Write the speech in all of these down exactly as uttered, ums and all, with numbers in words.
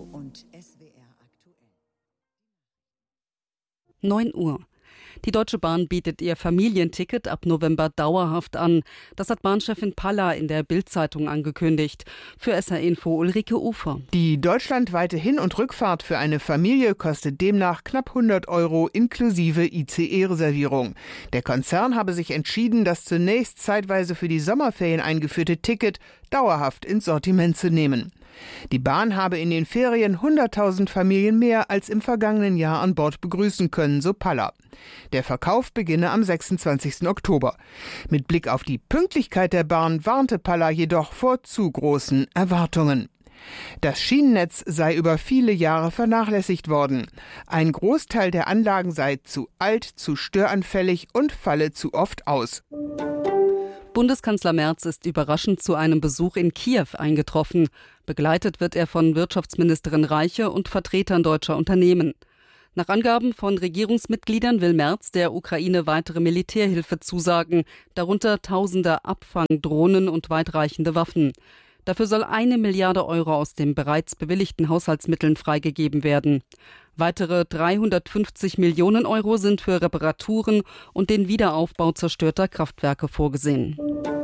Info und S W R aktuell. neun Uhr. Die Deutsche Bahn bietet ihr Familienticket ab November dauerhaft an. Das hat Bahnchefin Palla in der Bild-Zeitung angekündigt. Für S R Info Ulrike Ufer. Die deutschlandweite Hin- und Rückfahrt für eine Familie kostet demnach knapp hundert Euro inklusive I C E-Reservierung. Der Konzern habe sich entschieden, das zunächst zeitweise für die Sommerferien eingeführte Ticket dauerhaft ins Sortiment zu nehmen. Die Bahn habe in den Ferien hunderttausend Familien mehr als im vergangenen Jahr an Bord begrüßen können, so Palla. Der Verkauf beginne am sechsundzwanzigsten Oktober. Mit Blick auf die Pünktlichkeit der Bahn warnte Palla jedoch vor zu großen Erwartungen. Das Schienennetz sei über viele Jahre vernachlässigt worden. Ein Großteil der Anlagen sei zu alt, zu störanfällig und falle zu oft aus. Bundeskanzler Merz ist überraschend zu einem Besuch in Kiew eingetroffen. Begleitet wird er von Wirtschaftsministerin Reiche und Vertretern deutscher Unternehmen. Nach Angaben von Regierungsmitgliedern will Merz der Ukraine weitere Militärhilfe zusagen, darunter tausende Abfangdrohnen und weitreichende Waffen. Dafür soll eine Milliarde Euro aus den bereits bewilligten Haushaltsmitteln freigegeben werden. Weitere dreihundertfünfzig Millionen Euro sind für Reparaturen und den Wiederaufbau zerstörter Kraftwerke vorgesehen.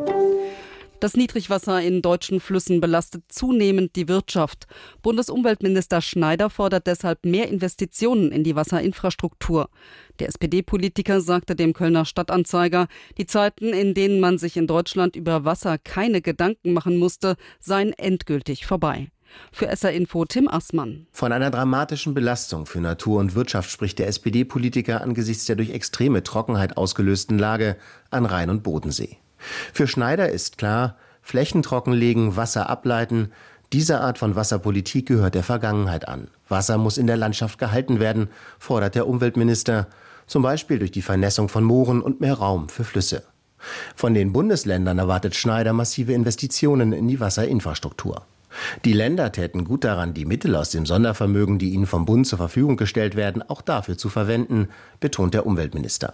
Das Niedrigwasser in deutschen Flüssen belastet zunehmend die Wirtschaft. Bundesumweltminister Schneider fordert deshalb mehr Investitionen in die Wasserinfrastruktur. Der S P D-Politiker sagte dem Kölner Stadtanzeiger, die Zeiten, in denen man sich in Deutschland über Wasser keine Gedanken machen musste, seien endgültig vorbei. Für S R Info Tim Assmann. Von einer dramatischen Belastung für Natur und Wirtschaft spricht der S P D-Politiker angesichts der durch extreme Trockenheit ausgelösten Lage an Rhein und Bodensee. Für Schneider ist klar, Flächen trockenlegen, Wasser ableiten, diese Art von Wasserpolitik gehört der Vergangenheit an. Wasser muss in der Landschaft gehalten werden, fordert der Umweltminister, zum Beispiel durch die Vernässung von Mooren und mehr Raum für Flüsse. Von den Bundesländern erwartet Schneider massive Investitionen in die Wasserinfrastruktur. Die Länder täten gut daran, die Mittel aus dem Sondervermögen, die ihnen vom Bund zur Verfügung gestellt werden, auch dafür zu verwenden, betont der Umweltminister.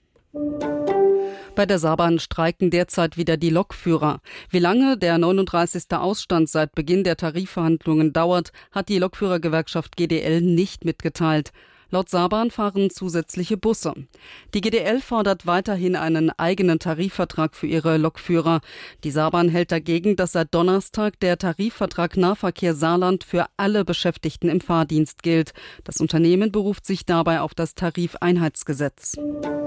Bei der Saarbahn streiken derzeit wieder die Lokführer. Wie lange der neununddreißigste Ausstand seit Beginn der Tarifverhandlungen dauert, hat die Lokführergewerkschaft G D L nicht mitgeteilt. Laut Saarbahn fahren zusätzliche Busse. Die G D L fordert weiterhin einen eigenen Tarifvertrag für ihre Lokführer. Die Saarbahn hält dagegen, dass seit Donnerstag der Tarifvertrag Nahverkehr Saarland für alle Beschäftigten im Fahrdienst gilt. Das Unternehmen beruft sich dabei auf das Tarifeinheitsgesetz.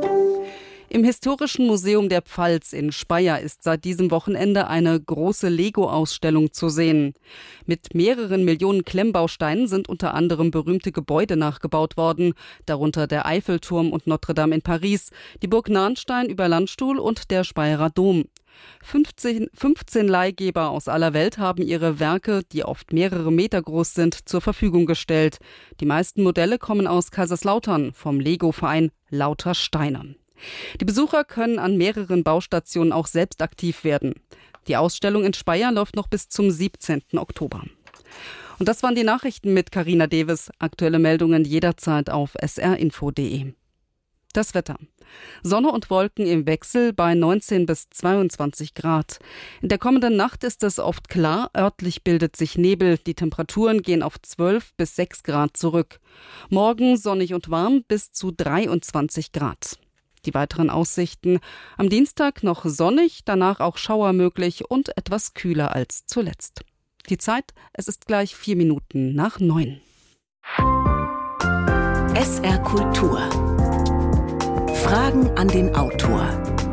Im Historischen Museum der Pfalz in Speyer ist seit diesem Wochenende eine große Lego-Ausstellung zu sehen. Mit mehreren Millionen Klemmbausteinen sind unter anderem berühmte Gebäude nachgebaut worden, darunter der Eiffelturm und Notre Dame in Paris, die Burg Nahnstein über Landstuhl und der Speyerer Dom. fünfzehn, fünfzehn Leihgeber aus aller Welt haben ihre Werke, die oft mehrere Meter groß sind, zur Verfügung gestellt. Die meisten Modelle kommen aus Kaiserslautern vom Lego-Verein Lauter Steine. Die Besucher können an mehreren Baustationen auch selbst aktiv werden. Die Ausstellung in Speyer läuft noch bis zum siebzehnten Oktober. Und das waren die Nachrichten mit Carina Deves. Aktuelle Meldungen jederzeit auf s r info punkt d e. Das Wetter. Sonne und Wolken im Wechsel bei neunzehn bis zweiundzwanzig Grad. In der kommenden Nacht ist es oft klar, örtlich bildet sich Nebel. Die Temperaturen gehen auf zwölf bis sechs Grad zurück. Morgen sonnig und warm bis zu dreiundzwanzig Grad. Die weiteren Aussichten: am Dienstag noch sonnig, danach auch Schauer möglich und etwas kühler als zuletzt. Die Zeit, es ist gleich vier Minuten nach neun. S R Kultur. Fragen an den Autor.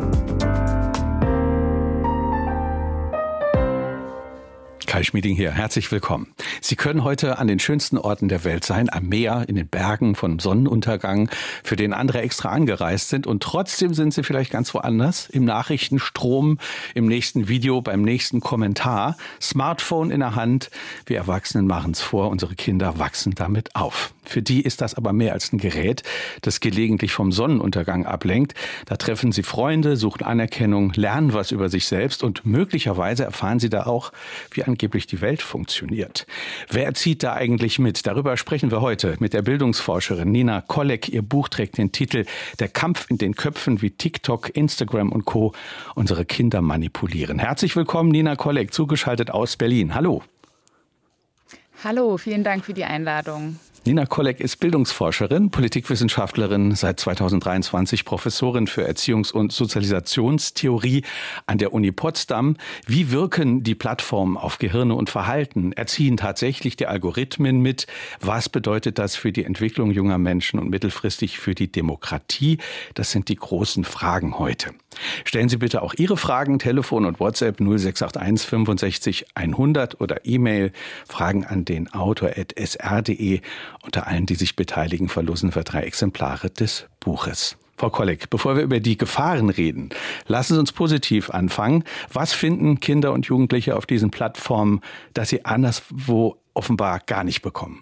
Kai Schmieding hier, herzlich willkommen. Sie können heute an den schönsten Orten der Welt sein, am Meer, in den Bergen, vom Sonnenuntergang, für den andere extra angereist sind, und trotzdem sind Sie vielleicht ganz woanders, im Nachrichtenstrom, im nächsten Video, beim nächsten Kommentar, Smartphone in der Hand. Wir Erwachsenen machen es vor, unsere Kinder wachsen damit auf. Für die ist das aber mehr als ein Gerät, das gelegentlich vom Sonnenuntergang ablenkt. Da treffen sie Freunde, suchen Anerkennung, lernen was über sich selbst und möglicherweise erfahren sie da auch, wie angeblich die Welt funktioniert. Wer zieht da eigentlich mit? Darüber sprechen wir heute mit der Bildungsforscherin Nina Kollek. Ihr Buch trägt den Titel Der Kampf in den Köpfen, wie TikTok, Instagram und Co. unsere Kinder manipulieren. Herzlich willkommen, Nina Kollek, zugeschaltet aus Berlin. Hallo. Hallo, vielen Dank für die Einladung. Nina Kolleg ist Bildungsforscherin, Politikwissenschaftlerin, seit zweitausenddreiundzwanzig Professorin für Erziehungs- und Sozialisationstheorie an der Uni Potsdam. Wie wirken die Plattformen auf Gehirne und Verhalten? Erziehen tatsächlich die Algorithmen mit? Was bedeutet das für die Entwicklung junger Menschen und mittelfristig für die Demokratie? Das sind die großen Fragen heute. Stellen Sie bitte auch Ihre Fragen, Telefon und WhatsApp null sechs acht eins fünfundsechzig hundert oder E-Mail Fragen an den Autor at s r punkt d e. Unter allen, die sich beteiligen, verlosen wir drei Exemplare des Buches. Frau Kolleg, bevor wir über die Gefahren reden, lassen Sie uns positiv anfangen. Was finden Kinder und Jugendliche auf diesen Plattformen, das sie anderswo offenbar gar nicht bekommen?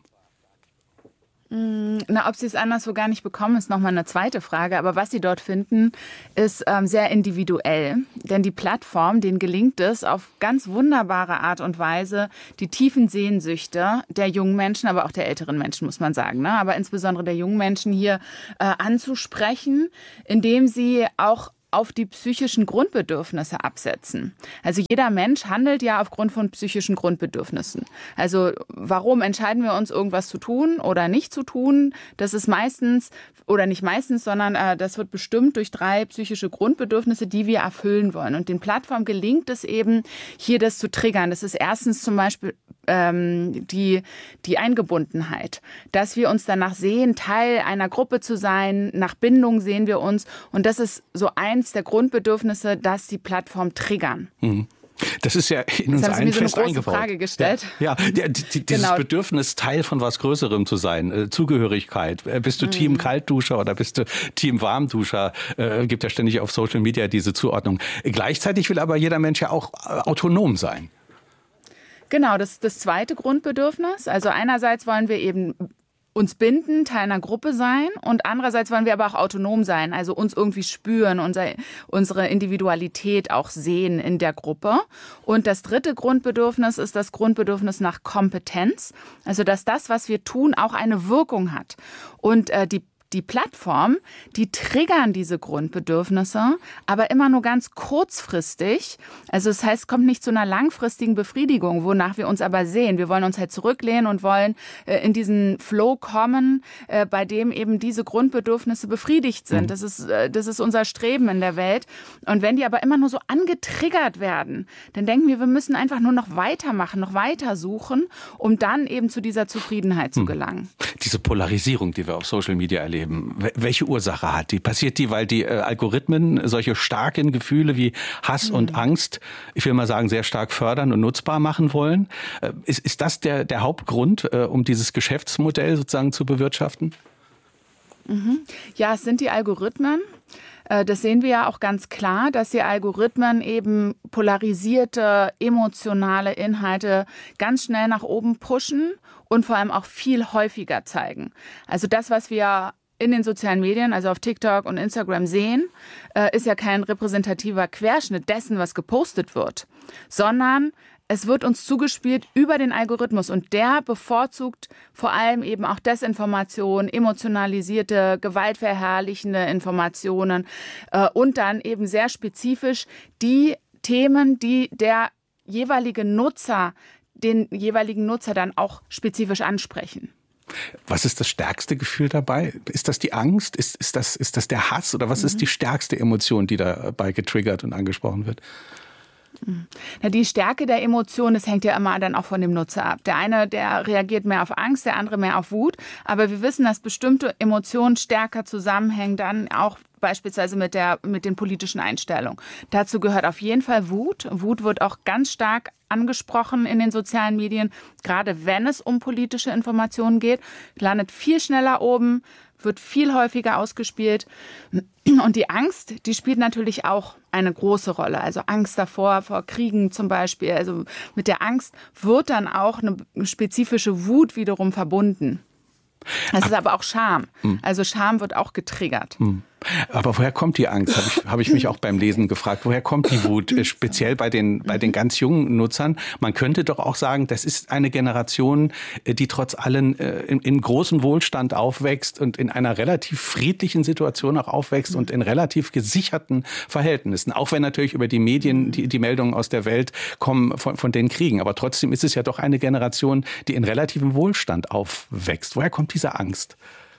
Na, ob sie es anderswo gar nicht bekommen, ist nochmal eine zweite Frage. Aber was sie dort finden, ist ähm, sehr individuell. Denn die Plattform, denen gelingt es, auf ganz wunderbare Art und Weise die tiefen Sehnsüchte der jungen Menschen, aber auch der älteren Menschen, muss man sagen, ne? Aber insbesondere der jungen Menschen hier äh, anzusprechen, indem sie auch auf die psychischen Grundbedürfnisse absetzen. Also jeder Mensch handelt ja aufgrund von psychischen Grundbedürfnissen. Also warum entscheiden wir uns, irgendwas zu tun oder nicht zu tun? Das ist meistens, oder nicht meistens, sondern äh, das wird bestimmt durch drei psychische Grundbedürfnisse, die wir erfüllen wollen. Und den Plattformen gelingt es eben, hier das zu triggern. Das ist erstens zum Beispiel ähm, die, die Eingebundenheit, dass wir uns danach sehen, Teil einer Gruppe zu sein, nach Bindung sehen wir uns. Und das ist so eins der Grundbedürfnisse, dass die Plattform triggern. Mhm. Das ist ja in uns allen fest eingebaut. Jetzt haben Sie mir so eine große Frage gestellt. Ja, ja die, die, dieses genau. Bedürfnis, Teil von was Größerem zu sein, äh, Zugehörigkeit. Äh, bist du mhm. Team Kaltduscher oder bist du Team Warmduscher? Äh, gibt ja ständig auf Social Media diese Zuordnung. Gleichzeitig will aber jeder Mensch ja auch äh, autonom sein. Genau, das ist das zweite Grundbedürfnis. Also einerseits wollen wir eben uns binden, Teil einer Gruppe sein und andererseits wollen wir aber auch autonom sein, also uns irgendwie spüren, unser, unsere Individualität auch sehen in der Gruppe. Und das dritte Grundbedürfnis ist das Grundbedürfnis nach Kompetenz, also dass das, was wir tun, auch eine Wirkung hat. Und äh, die Die Plattform, die triggern diese Grundbedürfnisse, aber immer nur ganz kurzfristig. Also das heißt, es kommt nicht zu einer langfristigen Befriedigung, wonach wir uns aber sehen. Wir wollen uns halt zurücklehnen und wollen äh, in diesen Flow kommen, äh, bei dem eben diese Grundbedürfnisse befriedigt sind. Das ist, äh, das ist unser Streben in der Welt. Und wenn die aber immer nur so angetriggert werden, dann denken wir, wir müssen einfach nur noch weitermachen, noch weiter suchen, um dann eben zu dieser Zufriedenheit zu gelangen. Diese Polarisierung, die wir auf Social Media erleben, welche Ursache hat die? Passiert die, weil die äh, Algorithmen solche starken Gefühle wie Hass mhm. und Angst, ich will mal sagen, sehr stark fördern und nutzbar machen wollen? Äh, ist, ist das der, der Hauptgrund, äh, um dieses Geschäftsmodell sozusagen zu bewirtschaften? Mhm. Ja, es sind die Algorithmen. Das sehen wir ja auch ganz klar, dass die Algorithmen eben polarisierte, emotionale Inhalte ganz schnell nach oben pushen und vor allem auch viel häufiger zeigen. Also das, was wir in den sozialen Medien, also auf TikTok und Instagram sehen, ist ja kein repräsentativer Querschnitt dessen, was gepostet wird, sondern es wird uns zugespielt über den Algorithmus und der bevorzugt vor allem eben auch Desinformation, emotionalisierte, gewaltverherrlichende Informationen äh, und dann eben sehr spezifisch die Themen, die der jeweilige Nutzer, den jeweiligen Nutzer dann auch spezifisch ansprechen. Was ist das stärkste Gefühl dabei? Ist das die Angst? Ist, ist, das, ist das der Hass? Oder was mhm. ist die stärkste Emotion, die dabei getriggert und angesprochen wird? Na, die Stärke der Emotion, das hängt ja immer dann auch von dem Nutzer ab. Der eine, der reagiert mehr auf Angst, der andere mehr auf Wut. Aber wir wissen, dass bestimmte Emotionen stärker zusammenhängen, dann auch beispielsweise mit der, mit den politischen Einstellungen. Dazu gehört auf jeden Fall Wut. Wut wird auch ganz stark angesprochen in den sozialen Medien, gerade wenn es um politische Informationen geht, landet viel schneller oben, wird viel häufiger ausgespielt. Und die Angst, die spielt natürlich auch eine große Rolle. Also Angst davor, vor Kriegen zum Beispiel. Also mit der Angst wird dann auch eine spezifische Wut wiederum verbunden. Das ist aber auch Scham. Also Scham wird auch getriggert. Aber woher kommt die Angst? Habe ich, hab ich mich auch beim Lesen gefragt. Woher kommt die Wut? Speziell bei den, bei den ganz jungen Nutzern. Man könnte doch auch sagen, das ist eine Generation, die trotz allem in, in großem Wohlstand aufwächst und in einer relativ friedlichen Situation auch aufwächst und in relativ gesicherten Verhältnissen. Auch wenn natürlich über die Medien die, die Meldungen aus der Welt kommen von, von den Kriegen. Aber trotzdem ist es ja doch eine Generation, die in relativem Wohlstand aufwächst. Woher kommt diese Angst?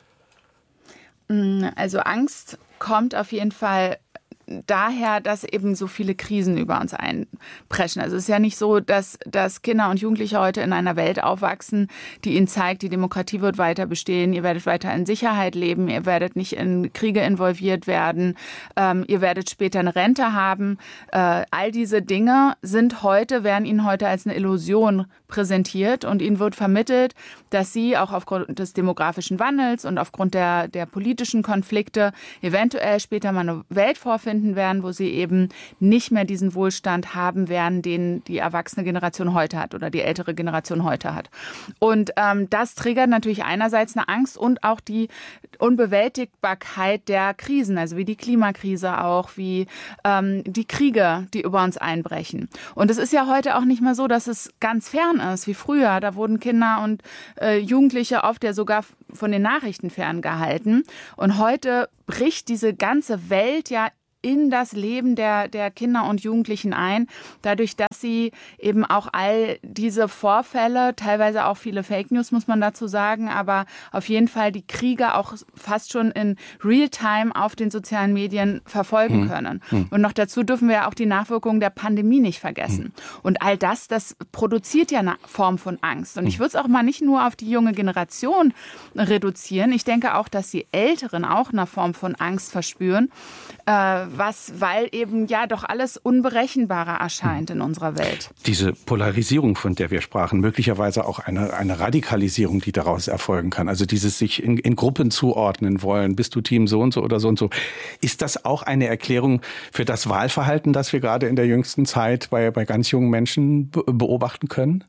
Also Angst kommt auf jeden Fall daher, dass eben so viele Krisen über uns einpreschen. Also es ist ja nicht so, dass, dass Kinder und Jugendliche heute in einer Welt aufwachsen, die ihnen zeigt, die Demokratie wird weiter bestehen, ihr werdet weiter in Sicherheit leben, ihr werdet nicht in Kriege involviert werden, ähm, ihr werdet später eine Rente haben. Äh, all diese Dinge sind heute, werden ihnen heute als eine Illusion präsentiert und ihnen wird vermittelt, dass sie auch aufgrund des demografischen Wandels und aufgrund der, der politischen Konflikte eventuell später mal eine Welt vorfinden werden, wo sie eben nicht mehr diesen Wohlstand haben werden, den die erwachsene Generation heute hat oder die ältere Generation heute hat. Und ähm, das triggert natürlich einerseits eine Angst und auch die Unbewältigbarkeit der Krisen, also wie die Klimakrise auch, wie ähm, die Kriege, die über uns einbrechen. Und es ist ja heute auch nicht mehr so, dass es ganz fern ist wie früher. Da wurden Kinder und äh, Jugendliche oft ja sogar von den Nachrichten ferngehalten. Und heute bricht diese ganze Welt ja in das Leben der, der Kinder und Jugendlichen ein, dadurch, dass sie eben auch all diese Vorfälle, teilweise auch viele Fake News, muss man dazu sagen, aber auf jeden Fall die Kriege auch fast schon in Realtime auf den sozialen Medien verfolgen mhm. können. Mhm. Und noch dazu dürfen wir ja auch die Nachwirkungen der Pandemie nicht vergessen. Mhm. Und all das, das produziert ja eine Form von Angst. Und ich würde es auch mal nicht nur auf die junge Generation reduzieren. Ich denke auch, dass die Älteren auch eine Form von Angst verspüren, äh, was, weil eben ja doch alles unberechenbarer erscheint in unserer Welt. Diese Polarisierung, von der wir sprachen, möglicherweise auch eine, eine Radikalisierung, die daraus erfolgen kann. Also dieses sich in, in Gruppen zuordnen wollen, bist du Team so und so oder so und so. Ist das auch eine Erklärung für das Wahlverhalten, das wir gerade in der jüngsten Zeit bei, bei ganz jungen Menschen beobachten können?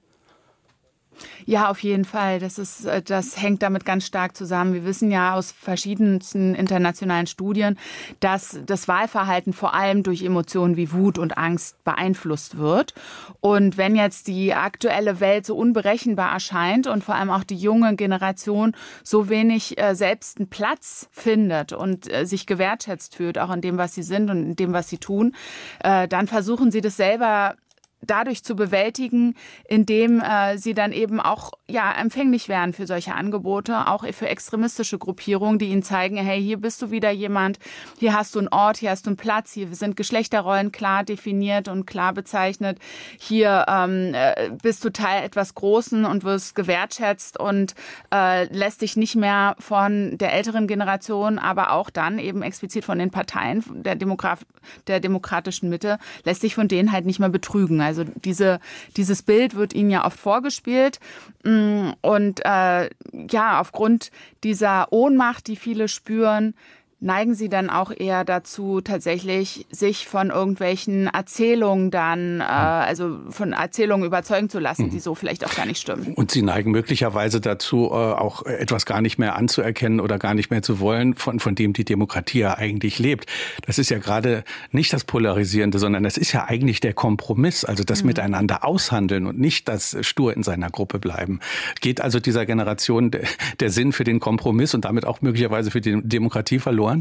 Ja, auf jeden Fall. Das ist, das hängt damit ganz stark zusammen. Wir wissen ja aus verschiedensten internationalen Studien, dass das Wahlverhalten vor allem durch Emotionen wie Wut und Angst beeinflusst wird. Und wenn jetzt die aktuelle Welt so unberechenbar erscheint und vor allem auch die junge Generation so wenig äh, selbst einen Platz findet und äh, sich gewertschätzt fühlt, auch in dem, was sie sind und in dem, was sie tun, äh, dann versuchen sie das selber dadurch zu bewältigen, indem äh, sie dann eben auch ja empfänglich wären für solche Angebote, auch für extremistische Gruppierungen, die ihnen zeigen, hey, hier bist du wieder jemand, hier hast du einen Ort, hier hast du einen Platz, hier sind Geschlechterrollen klar definiert und klar bezeichnet, hier ähm, bist du Teil etwas Großen und wirst gewertschätzt und äh, lässt dich nicht mehr von der älteren Generation, aber auch dann eben explizit von den Parteien der, Demokrat, der demokratischen Mitte, lässt sich von denen halt nicht mehr betrügen. Also Also diese, dieses Bild wird ihnen ja oft vorgespielt. Und äh, ja, aufgrund dieser Ohnmacht, die viele spüren, neigen sie dann auch eher dazu, tatsächlich sich von irgendwelchen Erzählungen dann, äh, also von Erzählungen überzeugen zu lassen, die so vielleicht auch gar nicht stimmen. Und sie neigen möglicherweise dazu, äh, auch etwas gar nicht mehr anzuerkennen oder gar nicht mehr zu wollen, von, von dem die Demokratie ja eigentlich lebt. Das ist ja gerade nicht das Polarisierende, sondern das ist ja eigentlich der Kompromiss, also das mhm. Miteinander aushandeln und nicht das stur in seiner Gruppe bleiben. Geht also dieser Generation der, der Sinn für den Kompromiss und damit auch möglicherweise für die Demokratie verloren?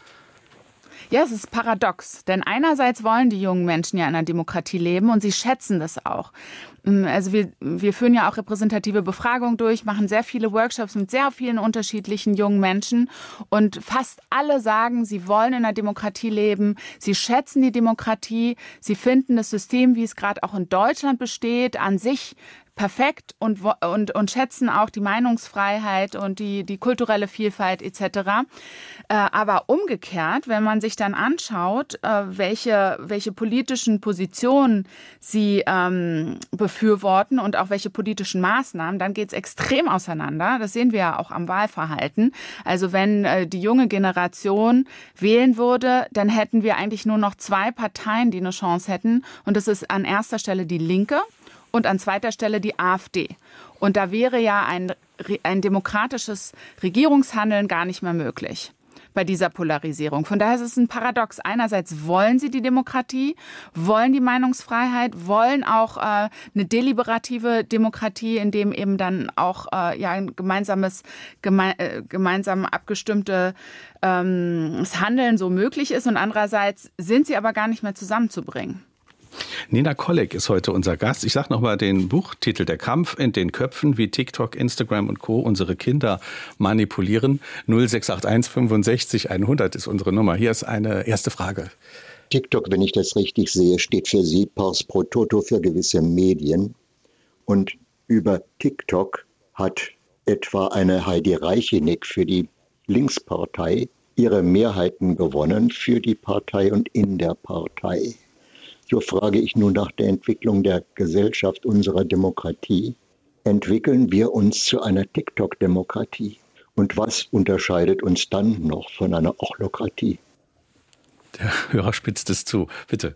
Ja, es ist paradox, denn einerseits wollen die jungen Menschen ja in einer Demokratie leben und sie schätzen das auch. Also wir, wir führen ja auch repräsentative Befragungen durch, machen sehr viele Workshops mit sehr vielen unterschiedlichen jungen Menschen und fast alle sagen, sie wollen in einer Demokratie leben, sie schätzen die Demokratie, sie finden das System, wie es gerade auch in Deutschland besteht, an sich perfekt und, und, und schätzen auch die Meinungsfreiheit und die, die kulturelle Vielfalt et cetera. Äh, aber umgekehrt, wenn man sich dann anschaut, äh, welche, welche politischen Positionen sie ähm, befürworten und auch welche politischen Maßnahmen, dann geht es extrem auseinander. Das sehen wir ja auch am Wahlverhalten. Also wenn äh, die junge Generation wählen würde, dann hätten wir eigentlich nur noch zwei Parteien, die eine Chance hätten. Und das ist an erster Stelle die Linke und an zweiter Stelle die AfD. Und da wäre ja ein, ein demokratisches Regierungshandeln gar nicht mehr möglich. bei dieser Polarisierung. Von daher ist es ein Paradox. Einerseits wollen sie die Demokratie, wollen die Meinungsfreiheit, wollen auch äh, eine deliberative Demokratie, in dem eben dann auch äh, ja, ein gemeinsames, geme äh, gemeinsam abgestimmtes ähm, Handeln so möglich ist. Und andererseits sind sie aber gar nicht mehr zusammenzubringen. Nina Kolleg ist heute unser Gast. Ich sage nochmal den Buchtitel: Der Kampf in den Köpfen, wie TikTok, Instagram und Co. unsere Kinder manipulieren. null sechs acht eins fünfundsechzig hundert ist unsere Nummer. Hier ist eine erste Frage. TikTok, wenn ich das richtig sehe, steht für Sie pars pro toto für gewisse Medien. Und über TikTok hat etwa eine Heidi Reichenig für die Linkspartei ihre Mehrheiten gewonnen für die Partei und in der Partei. So frage ich nun nach der Entwicklung der Gesellschaft unserer Demokratie. Entwickeln wir uns zu einer TikTok-Demokratie? Und was unterscheidet uns dann noch von einer Ochlokratie? Der Hörer spitzt es zu. Bitte.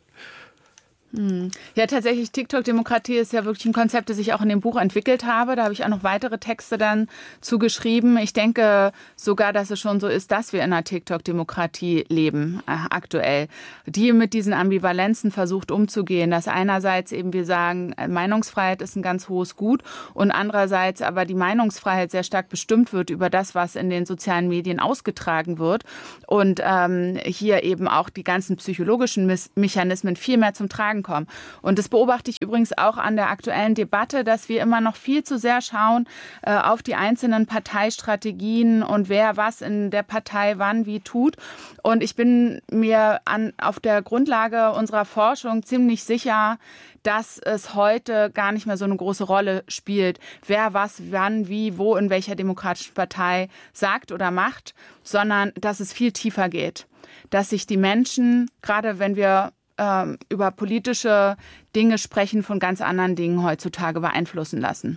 Ja, tatsächlich, TikTok-Demokratie ist ja wirklich ein Konzept, das ich auch in dem Buch entwickelt habe. Da habe ich auch noch weitere Texte dann zugeschrieben. Ich denke sogar, dass es schon so ist, dass wir in einer TikTok-Demokratie leben, äh, aktuell, die mit diesen Ambivalenzen versucht umzugehen. Dass einerseits eben wir sagen, Meinungsfreiheit ist ein ganz hohes Gut und andererseits aber die Meinungsfreiheit sehr stark bestimmt wird über das, was in den sozialen Medien ausgetragen wird. Und ähm, hier eben auch die ganzen psychologischen Mis- Mechanismen viel mehr zum Tragen kommen. Und das beobachte ich übrigens auch an der aktuellen Debatte, dass wir immer noch viel zu sehr schauen äh, auf die einzelnen Parteistrategien und wer was in der Partei wann wie tut. Und ich bin mir an, auf der Grundlage unserer Forschung ziemlich sicher, dass es heute gar nicht mehr so eine große Rolle spielt, wer was, wann, wie, wo, in welcher demokratischen Partei sagt oder macht, sondern dass es viel tiefer geht. Dass sich die Menschen, gerade wenn wir ähm, über politische Dinge sprechen, von ganz anderen Dingen heutzutage beeinflussen lassen.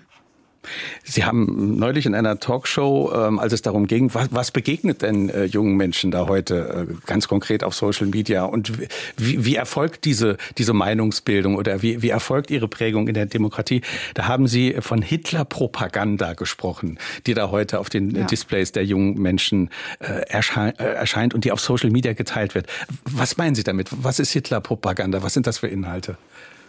Sie haben neulich in einer Talkshow, ähm, als es darum ging, was, was begegnet denn äh, jungen Menschen da heute äh, ganz konkret auf Social Media und wie, wie erfolgt diese, diese Meinungsbildung oder wie, wie erfolgt ihre Prägung in der Demokratie? Da haben Sie von Hitler-Propaganda gesprochen, die da heute auf den ja. Displays der jungen Menschen äh, erscheint, äh, erscheint und die auf Social Media geteilt wird. Was meinen Sie damit? Was ist Hitler-Propaganda? Was sind das für Inhalte?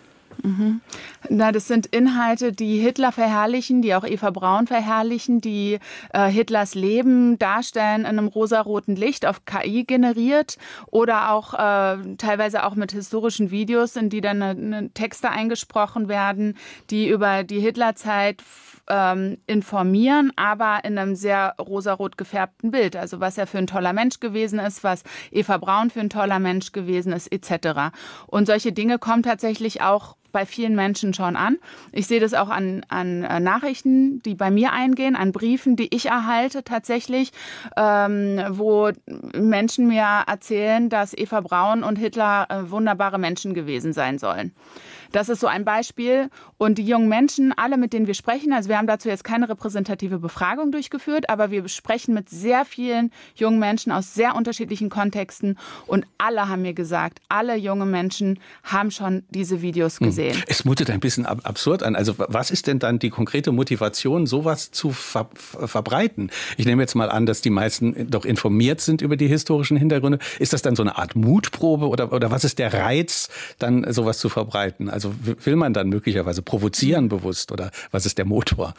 Mhm. Na, das sind Inhalte, die Hitler verherrlichen, die auch Eva Braun verherrlichen, die äh, Hitlers Leben darstellen in einem rosaroten Licht auf K I generiert oder auch äh, teilweise auch mit historischen Videos, in die dann eine Texte eingesprochen werden, die über die Hitlerzeit ähm, informieren, aber in einem sehr rosarot gefärbten Bild. Also was er für ein toller Mensch gewesen ist, was Eva Braun für ein toller Mensch gewesen ist, et cetera. Und solche Dinge kommen tatsächlich auch bei vielen Menschen schon an. Ich sehe das auch an, an Nachrichten, die bei mir eingehen, an Briefen, die ich erhalte tatsächlich, ähm, wo Menschen mir erzählen, dass Eva Braun und Hitler äh, wunderbare Menschen gewesen sein sollen. Das ist so ein Beispiel. Und die jungen Menschen, alle, mit denen wir sprechen, also wir haben dazu jetzt keine repräsentative Befragung durchgeführt, aber wir sprechen mit sehr vielen jungen Menschen aus sehr unterschiedlichen Kontexten und alle haben mir gesagt, alle junge Menschen haben schon diese Videos gesehen. Es mutet ein bisschen ab- absurd an. Also was ist denn dann die konkrete Motivation, sowas zu ver- verbreiten? Ich nehme jetzt mal an, dass die meisten doch informiert sind über die historischen Hintergründe. Ist das dann so eine Art Mutprobe oder, oder was ist der Reiz, dann sowas zu verbreiten? Also will man dann möglicherweise provozieren bewusst oder was ist der Motor?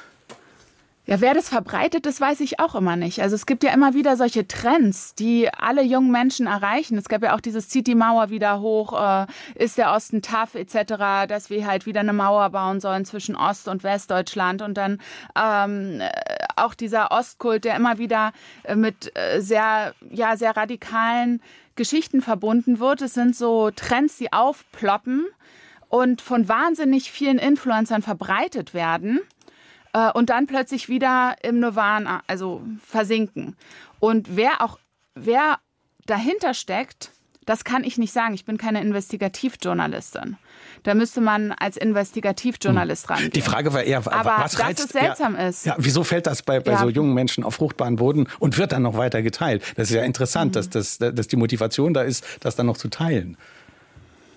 Ja, wer das verbreitet, das weiß ich auch immer nicht. Also es gibt ja immer wieder solche Trends, die alle jungen Menschen erreichen. Es gab ja auch dieses zieht die Mauer wieder hoch, äh, ist der Osten tough et cetera, dass wir halt wieder eine Mauer bauen sollen zwischen Ost- und Westdeutschland. Und dann ähm, auch dieser Ostkult, der immer wieder äh, mit äh, sehr, ja, sehr radikalen Geschichten verbunden wird. Es sind so Trends, die aufploppen und von wahnsinnig vielen Influencern verbreitet werden äh, und dann plötzlich wieder im Nirvana, also versinken. Und wer auch, wer dahinter steckt, das kann ich nicht sagen. Ich bin keine Investigativjournalistin. Da müsste man als Investigativjournalist rangehen. Die Frage war eher, aber was reizt, dass es seltsam ja, ist. Ja, wieso fällt das bei, bei ja. so jungen Menschen auf fruchtbaren Boden und wird dann noch weiter geteilt? Das ist ja interessant, mhm. dass, dass, dass die Motivation da ist, das dann noch zu teilen.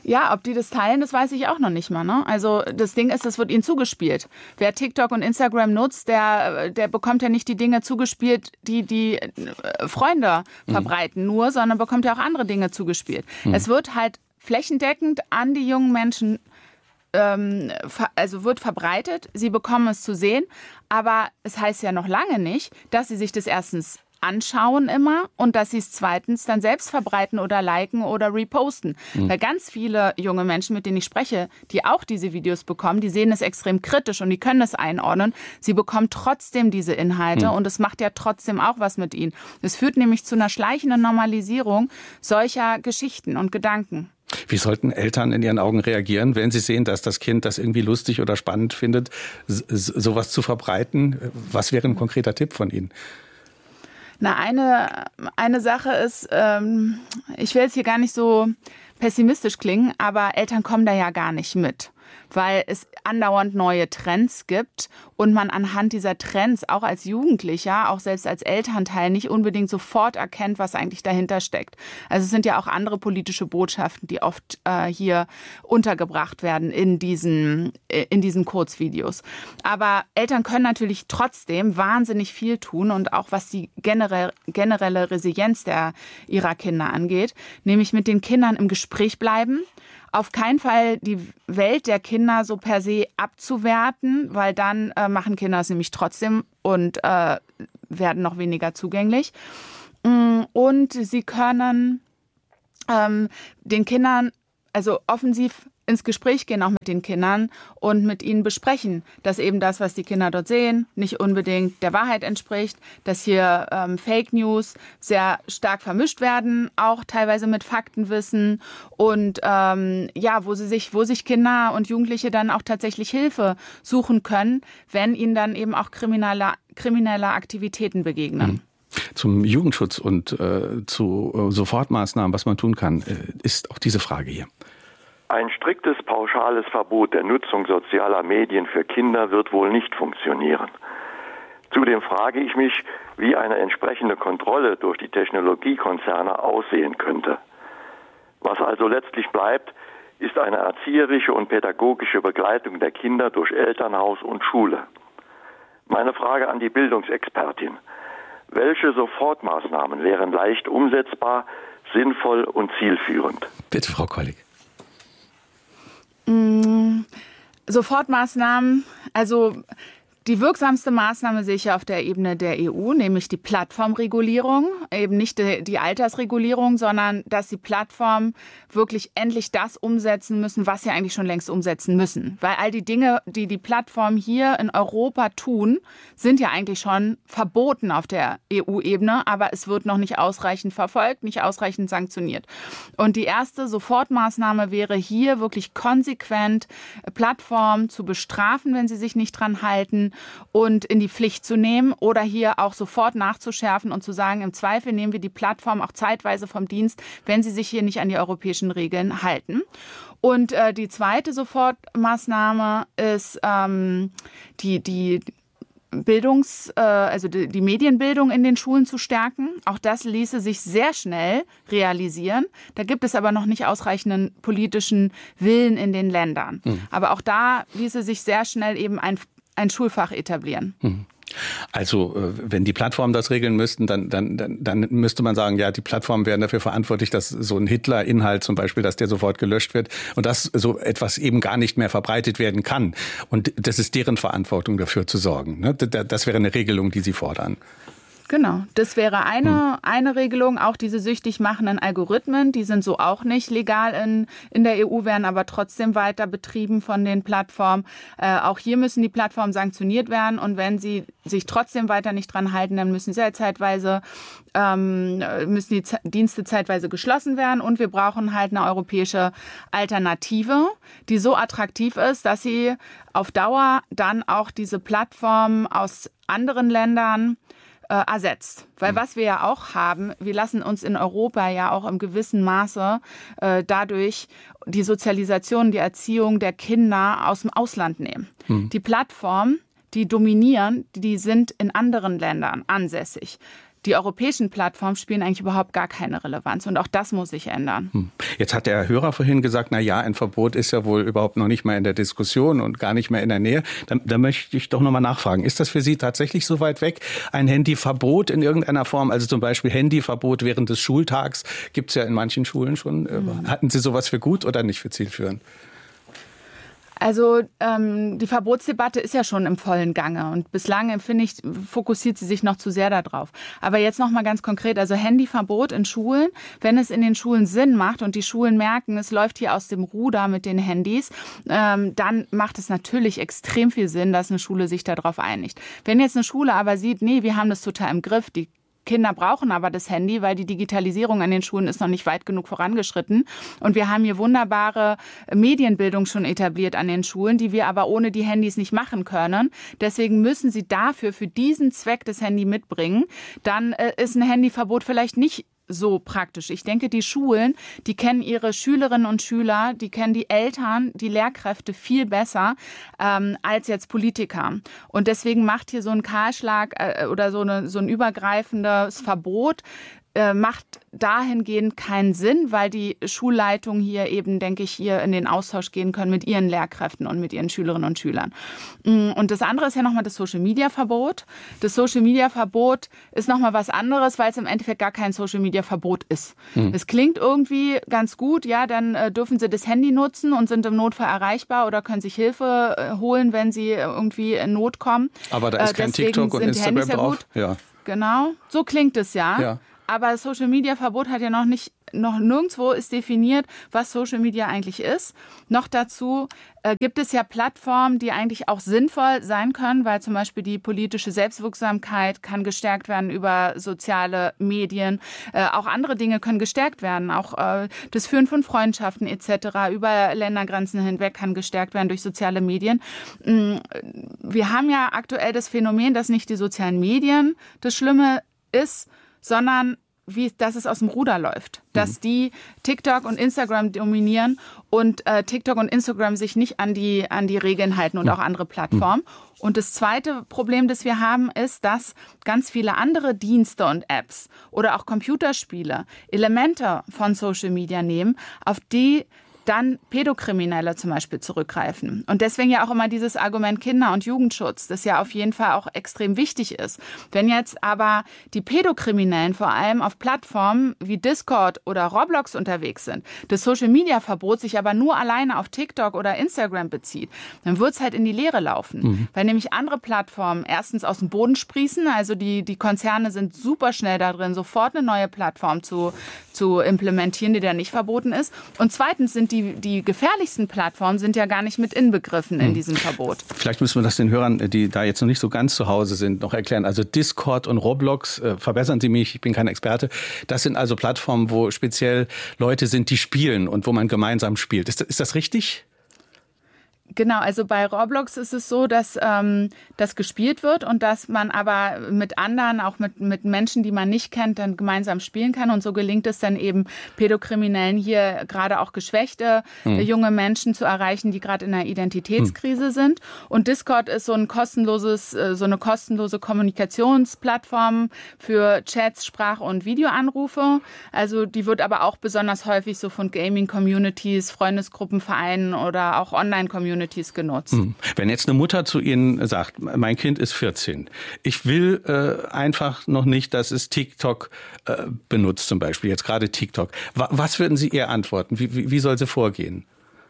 Ja, ob die das teilen, das weiß ich auch noch nicht mal. Ne? Also das Ding ist, es wird ihnen zugespielt. Wer TikTok und Instagram nutzt, der, der bekommt ja nicht die Dinge zugespielt, die die Freunde mhm. verbreiten nur, sondern bekommt ja auch andere Dinge zugespielt. Mhm. Es wird halt flächendeckend an die jungen Menschen ähm, also wird verbreitet. Sie bekommen es zu sehen, aber es heißt ja noch lange nicht, dass sie sich das erstens anschauen immer und dass sie es zweitens dann selbst verbreiten oder liken oder reposten. Mhm. Weil ganz viele junge Menschen, mit denen ich spreche, die auch diese Videos bekommen, die sehen es extrem kritisch und die können es einordnen. Sie bekommen trotzdem diese Inhalte mhm. und es macht ja trotzdem auch was mit ihnen. Es führt nämlich zu einer schleichenden Normalisierung solcher Geschichten und Gedanken. Wie sollten Eltern in ihren Augen reagieren, wenn sie sehen, dass das Kind das irgendwie lustig oder spannend findet, sowas zu verbreiten? Was wäre ein konkreter Tipp von Ihnen? Na, eine, eine Sache ist, ähm, ich will jetzt hier gar nicht so pessimistisch klingen, aber Eltern kommen da ja gar nicht mit, weil es andauernd neue Trends gibt und man anhand dieser Trends auch als Jugendlicher, auch selbst als Elternteil nicht unbedingt sofort erkennt, was eigentlich dahinter steckt. Also es sind ja auch andere politische Botschaften, die oft äh, hier untergebracht werden in diesen, in diesen Kurzvideos. Aber Eltern können natürlich trotzdem wahnsinnig viel tun und auch was die generell, generelle Resilienz der, ihrer Kinder angeht, nämlich mit den Kindern im Gespräch bleiben, auf keinen Fall die Welt der Kinder so per se abzuwerten, weil dann äh, machen Kinder es nämlich trotzdem und äh, werden noch weniger zugänglich. Und sie können ähm, den Kindern also offensiv ins Gespräch gehen, auch mit den Kindern und mit ihnen besprechen, dass eben das, was die Kinder dort sehen, nicht unbedingt der Wahrheit entspricht, dass hier ähm, Fake News sehr stark vermischt werden, auch teilweise mit Faktenwissen und ähm, ja, wo sie sich, wo sich Kinder und Jugendliche dann auch tatsächlich Hilfe suchen können, wenn ihnen dann eben auch kriminelle, kriminelle Aktivitäten begegnen. Mhm. Zum Jugendschutz und äh, zu äh, Sofortmaßnahmen, was man tun kann, äh, ist auch diese Frage hier. Ein striktes, pauschales Verbot der Nutzung sozialer Medien für Kinder wird wohl nicht funktionieren. Zudem frage ich mich, wie eine entsprechende Kontrolle durch die Technologiekonzerne aussehen könnte. Was also letztlich bleibt, ist eine erzieherische und pädagogische Begleitung der Kinder durch Elternhaus und Schule. Meine Frage an die Bildungsexpertin: Welche Sofortmaßnahmen wären leicht umsetzbar, sinnvoll und zielführend? Bitte, Frau Kollig. Sofortmaßnahmen, also die wirksamste Maßnahme sehe ich ja auf der Ebene der E U, nämlich die Plattformregulierung, eben nicht die, die Altersregulierung, sondern dass die Plattformen wirklich endlich das umsetzen müssen, was sie eigentlich schon längst umsetzen müssen. Weil all die Dinge, die die Plattformen hier in Europa tun, sind ja eigentlich schon verboten auf der E U-Ebene, aber es wird noch nicht ausreichend verfolgt, nicht ausreichend sanktioniert. Und die erste Sofortmaßnahme wäre hier wirklich konsequent Plattformen zu bestrafen, wenn sie sich nicht dran halten, und in die Pflicht zu nehmen oder hier auch sofort nachzuschärfen und zu sagen, im Zweifel nehmen wir die Plattform auch zeitweise vom Dienst, wenn sie sich hier nicht an die europäischen Regeln halten. Und äh, die zweite Sofortmaßnahme ist ähm, die, die Bildungs, äh, also die, die Medienbildung in den Schulen zu stärken. Auch das ließe sich sehr schnell realisieren. Da gibt es aber noch nicht ausreichenden politischen Willen in den Ländern. Mhm. Aber auch da ließe sich sehr schnell eben ein ein Schulfach etablieren. Also wenn die Plattformen das regeln müssten, dann, dann, dann, dann müsste man sagen, ja, die Plattformen wären dafür verantwortlich, dass so ein Hitler-Inhalt zum Beispiel, dass der sofort gelöscht wird und dass so etwas eben gar nicht mehr verbreitet werden kann. Und das ist deren Verantwortung, dafür zu sorgen. Das wäre eine Regelung, die Sie fordern. Genau, das wäre eine, eine Regelung. Auch diese süchtig machenden Algorithmen, die sind so auch nicht legal in, in der E U, werden aber trotzdem weiter betrieben von den Plattformen. Äh, auch hier müssen die Plattformen sanktioniert werden und wenn sie sich trotzdem weiter nicht dran halten, dann müssen sie ja zeitweise, ähm, müssen die Z- Dienste zeitweise geschlossen werden und wir brauchen halt eine europäische Alternative, die so attraktiv ist, dass sie auf Dauer dann auch diese Plattformen aus anderen Ländern ersetzt. Weil was wir ja auch haben, wir lassen uns in Europa ja auch im gewissen Maße äh, dadurch die Sozialisation, die Erziehung der Kinder aus dem Ausland nehmen. Mhm. Die Plattformen, die dominieren, die sind in anderen Ländern ansässig. die europäischen Plattformen spielen eigentlich überhaupt gar keine Relevanz. Und auch das muss sich ändern. Hm. Jetzt hat der Hörer vorhin gesagt, na ja, ein Verbot ist ja wohl überhaupt noch nicht mal in der Diskussion und gar nicht mehr in der Nähe. Da, da möchte ich doch nochmal nachfragen. Ist das für Sie tatsächlich so weit weg? Ein Handyverbot in irgendeiner Form? Also zum Beispiel Handyverbot während des Schultags gibt es ja in manchen Schulen schon. Hm. Hatten Sie sowas für gut oder nicht für zielführend? Also ähm, die Verbotsdebatte ist ja schon im vollen Gange und bislang, finde ich, fokussiert sie sich noch zu sehr darauf. Aber jetzt noch mal ganz konkret, also Handyverbot in Schulen, wenn es in den Schulen Sinn macht und die Schulen merken, es läuft hier aus dem Ruder mit den Handys, ähm, dann macht es natürlich extrem viel Sinn, dass eine Schule sich darauf einigt. Wenn jetzt eine Schule aber sieht, nee, wir haben das total im Griff, die Kinder brauchen aber das Handy, weil die Digitalisierung an den Schulen ist noch nicht weit genug vorangeschritten. Und wir haben hier wunderbare Medienbildung schon etabliert an den Schulen, die wir aber ohne die Handys nicht machen können. Deswegen müssen sie dafür, für diesen Zweck das Handy mitbringen. Dann äh, ist ein Handyverbot vielleicht nicht so praktisch. Ich denke, die Schulen, die kennen ihre Schülerinnen und Schüler, die kennen die Eltern, die Lehrkräfte viel besser ähm, als jetzt Politiker. Und deswegen macht hier so ein Kahlschlag äh, oder so, eine, so ein übergreifendes Verbot äh, macht dahingehend keinen Sinn, weil die Schulleitung hier eben, denke ich, hier in den Austausch gehen können mit ihren Lehrkräften und mit ihren Schülerinnen und Schülern. Und das andere ist ja nochmal das Social-Media-Verbot. Das Social-Media-Verbot ist nochmal was anderes, weil es im Endeffekt gar kein Social-Media-Verbot ist. Mhm. Es klingt irgendwie ganz gut, ja, dann äh, dürfen sie das Handy nutzen und sind im Notfall erreichbar oder können sich Hilfe äh, holen, wenn sie irgendwie in Not kommen. Aber da ist äh, kein TikTok und Instagram drauf. Ja. Genau, so klingt es ja. Ja. Aber das Social-Media-Verbot hat ja noch nicht, noch nirgendwo ist definiert, was Social Media eigentlich ist. Noch dazu äh, gibt es ja Plattformen, die eigentlich auch sinnvoll sein können, weil zum Beispiel die politische Selbstwirksamkeit kann gestärkt werden über soziale Medien. Äh, auch andere Dinge können gestärkt werden. Auch äh, das Führen von Freundschaften et cetera über Ländergrenzen hinweg kann gestärkt werden durch soziale Medien. Wir haben ja aktuell das Phänomen, dass nicht die sozialen Medien das Schlimme ist, sondern wie, dass es aus dem Ruder läuft. Dass die TikTok und Instagram dominieren und äh, TikTok und Instagram sich nicht an die, an die Regeln halten und auch andere Plattformen. Und das zweite Problem, das wir haben, ist, dass ganz viele andere Dienste und Apps oder auch Computerspiele Elemente von Social Media nehmen, auf die dann Pädokriminelle zum Beispiel zurückgreifen. Und deswegen ja auch immer dieses Argument Kinder- und Jugendschutz, das ja auf jeden Fall auch extrem wichtig ist. Wenn jetzt aber die Pädokriminellen vor allem auf Plattformen wie Discord oder Roblox unterwegs sind, das Social-Media-Verbot sich aber nur alleine auf TikTok oder Instagram bezieht, dann wird es halt in die Leere laufen. Mhm. Weil nämlich andere Plattformen erstens aus dem Boden sprießen, also die, die Konzerne sind super schnell da drin, sofort eine neue Plattform zu, zu implementieren, die da nicht verboten ist. Und zweitens sind Die, die gefährlichsten Plattformen sind ja gar nicht mit inbegriffen in diesem Verbot. Vielleicht müssen wir das den Hörern, die da jetzt noch nicht so ganz zu Hause sind, noch erklären. Also Discord und Roblox, äh, verbessern Sie mich, ich bin kein Experte. Das sind also Plattformen, wo speziell Leute sind, die spielen und wo man gemeinsam spielt. Ist, ist das richtig? Genau, also bei Roblox ist es so, dass ähm, das gespielt wird und dass man aber mit anderen, auch mit, mit Menschen, die man nicht kennt, dann gemeinsam spielen kann. Und so gelingt es dann eben Pädokriminellen hier gerade auch geschwächte hm. junge Menschen zu erreichen, die gerade in einer Identitätskrise hm. sind. Und Discord ist so ein kostenloses, so eine kostenlose Kommunikationsplattform für Chats, Sprach- und Videoanrufe. Also die wird aber auch besonders häufig so von Gaming-Communities, Freundesgruppen, Vereinen oder auch Online-Communities genutzt. Wenn jetzt eine Mutter zu Ihnen sagt, mein Kind ist vierzehn, ich will äh, einfach noch nicht, dass es TikTok äh, benutzt zum Beispiel, jetzt gerade TikTok. Was würden Sie ihr antworten? Wie, wie, wie soll sie vorgehen?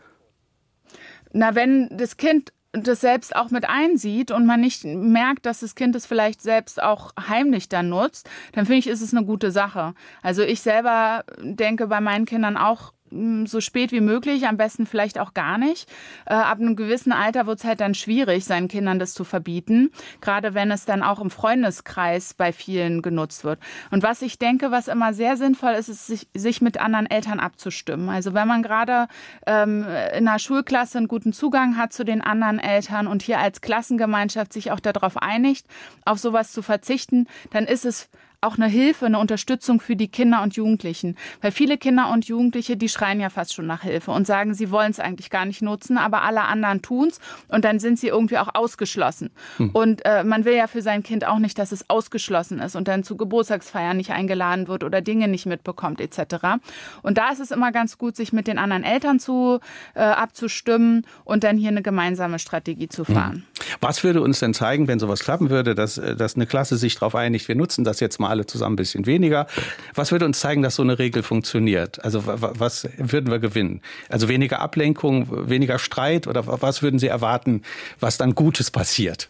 Na, wenn das Kind das selbst auch mit einsieht und man nicht merkt, dass das Kind es vielleicht selbst auch heimlich dann nutzt, dann finde ich, ist es eine gute Sache. Also ich selber denke bei meinen Kindern auch, so spät wie möglich, am besten vielleicht auch gar nicht. Äh, ab einem gewissen Alter wird es halt dann schwierig, seinen Kindern das zu verbieten, gerade wenn es dann auch im Freundeskreis bei vielen genutzt wird. Und was ich denke, was immer sehr sinnvoll ist, ist, sich, sich mit anderen Eltern abzustimmen. Also wenn man gerade ähm, in einer Schulklasse einen guten Zugang hat zu den anderen Eltern und hier als Klassengemeinschaft sich auch darauf einigt, auf sowas zu verzichten, dann ist es auch eine Hilfe, eine Unterstützung für die Kinder und Jugendlichen. Weil viele Kinder und Jugendliche, die schreien ja fast schon nach Hilfe und sagen, sie wollen es eigentlich gar nicht nutzen, aber alle anderen tun es und dann sind sie irgendwie auch ausgeschlossen. Hm. Und äh, man will ja für sein Kind auch nicht, dass es ausgeschlossen ist und dann zu Geburtstagsfeiern nicht eingeladen wird oder Dinge nicht mitbekommt et cetera. Und da ist es immer ganz gut, sich mit den anderen Eltern zu äh, abzustimmen und dann hier eine gemeinsame Strategie zu fahren. Was würde uns denn zeigen, wenn sowas klappen würde, dass, dass eine Klasse sich darauf einigt, wir nutzen das jetzt mal alle zusammen ein bisschen weniger. Was würde uns zeigen, dass so eine Regel funktioniert? Also was würden wir gewinnen? Also weniger Ablenkung, weniger Streit oder was würden Sie erwarten, was dann Gutes passiert?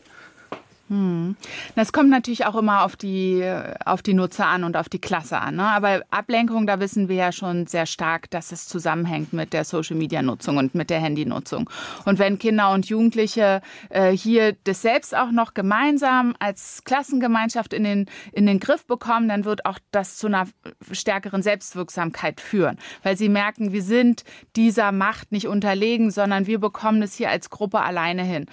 Hm. Das kommt natürlich auch immer auf die, auf die Nutzer an und auf die Klasse an. Ne? Aber Ablenkung, da wissen wir ja schon sehr stark, dass es zusammenhängt mit der Social-Media-Nutzung und mit der Handynutzung. Und wenn Kinder und Jugendliche äh, hier das selbst auch noch gemeinsam als Klassengemeinschaft in den, in den Griff bekommen, dann wird auch das zu einer stärkeren Selbstwirksamkeit führen. Weil sie merken, wir sind dieser Macht nicht unterlegen, sondern wir bekommen es hier als Gruppe alleine hin.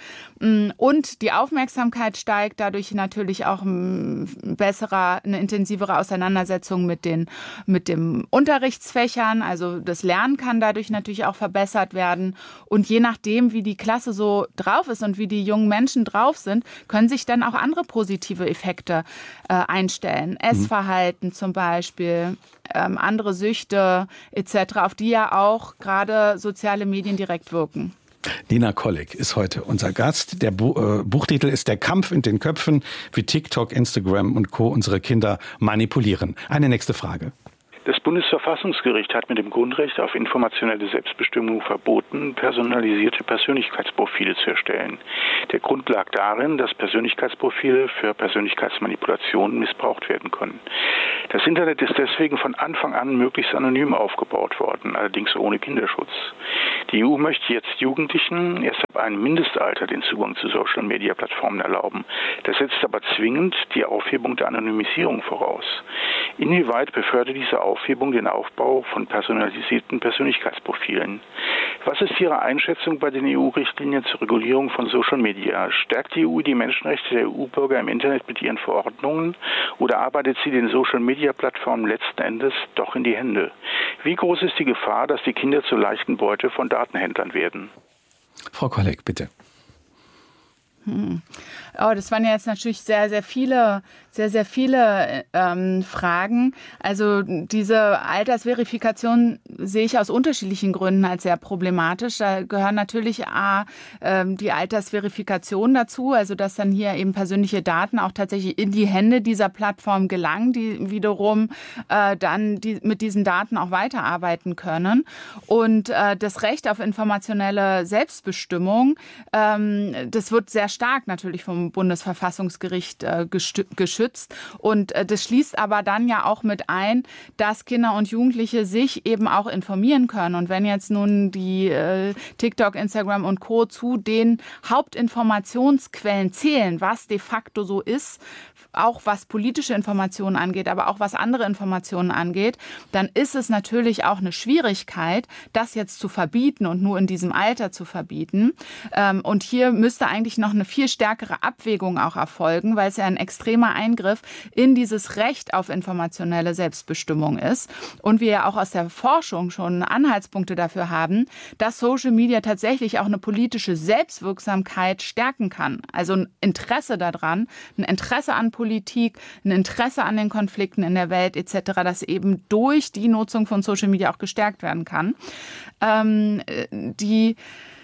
Und die Aufmerksamkeit steigt dadurch natürlich auch ein besserer, eine intensivere Auseinandersetzung mit den, mit den Unterrichtsfächern. Also das Lernen kann dadurch natürlich auch verbessert werden. Und je nachdem, wie die Klasse so drauf ist und wie die jungen Menschen drauf sind, können sich dann auch andere positive Effekte äh, einstellen. Essverhalten mhm. zum Beispiel, ähm, andere Süchte et cetera, auf die ja auch gerade soziale Medien direkt wirken. Nina Kolleg ist heute unser Gast. Der Bu- äh, Buchtitel ist Der Kampf in den Köpfen, wie TikTok, Instagram und Co. unsere Kinder manipulieren. Eine nächste Frage. Das Bundesverfassungsgericht hat mit dem Grundrecht auf informationelle Selbstbestimmung verboten, personalisierte Persönlichkeitsprofile zu erstellen. Der Grund lag darin, dass Persönlichkeitsprofile für Persönlichkeitsmanipulationen missbraucht werden können. Das Internet ist deswegen von Anfang an möglichst anonym aufgebaut worden, allerdings ohne Kinderschutz. Die E U möchte jetzt Jugendlichen erst ab einem Mindestalter den Zugang zu Social-Media-Plattformen erlauben. Das setzt aber zwingend die Aufhebung der Anonymisierung voraus. Inwieweit befördert diese Aufhebung den Aufbau von personalisierten Persönlichkeitsprofilen? Was ist Ihre Einschätzung bei den E U-Richtlinien zur Regulierung von Social Media? Stärkt die E U die Menschenrechte der E U-Bürger im Internet mit ihren Verordnungen oder arbeitet sie den Social-Media-Plattformen letzten Endes doch in die Hände? Wie groß ist die Gefahr, dass die Kinder zur leichten Beute von Datenhändlern werden? Frau Kolleg, bitte. Hm. Oh, das waren ja jetzt natürlich sehr, sehr viele, sehr, sehr viele ähm, Fragen. Also diese Altersverifikation sehe ich aus unterschiedlichen Gründen als sehr problematisch. Da gehören natürlich A, ähm, die Altersverifikation dazu, also dass dann hier eben persönliche Daten auch tatsächlich in die Hände dieser Plattform gelangen, die wiederum äh, dann die, mit diesen Daten auch weiterarbeiten können. Und äh, das Recht auf informationelle Selbstbestimmung, ähm, das wird sehr stark natürlich vom Bundesverfassungsgericht äh, geschützt. Und äh, das schließt aber dann ja auch mit ein, dass Kinder und Jugendliche sich eben auch informieren können. Und wenn jetzt nun die äh, TikTok, Instagram und Co. zu den Hauptinformationsquellen zählen, was de facto so ist, auch was politische Informationen angeht, aber auch was andere Informationen angeht, dann ist es natürlich auch eine Schwierigkeit, das jetzt zu verbieten und nur in diesem Alter zu verbieten. Ähm, und hier müsste eigentlich noch eine viel stärkere Abwägung auch erfolgen, weil es ja ein extremer Eingriff in dieses Recht auf informationelle Selbstbestimmung ist. Und wir ja auch aus der Forschung schon Anhaltspunkte dafür haben, dass Social Media tatsächlich auch eine politische Selbstwirksamkeit stärken kann. Also ein Interesse daran, ein Interesse an Politik, ein Interesse an den Konflikten in der Welt et cetera, das eben durch die Nutzung von Social Media auch gestärkt werden kann. Ähm, die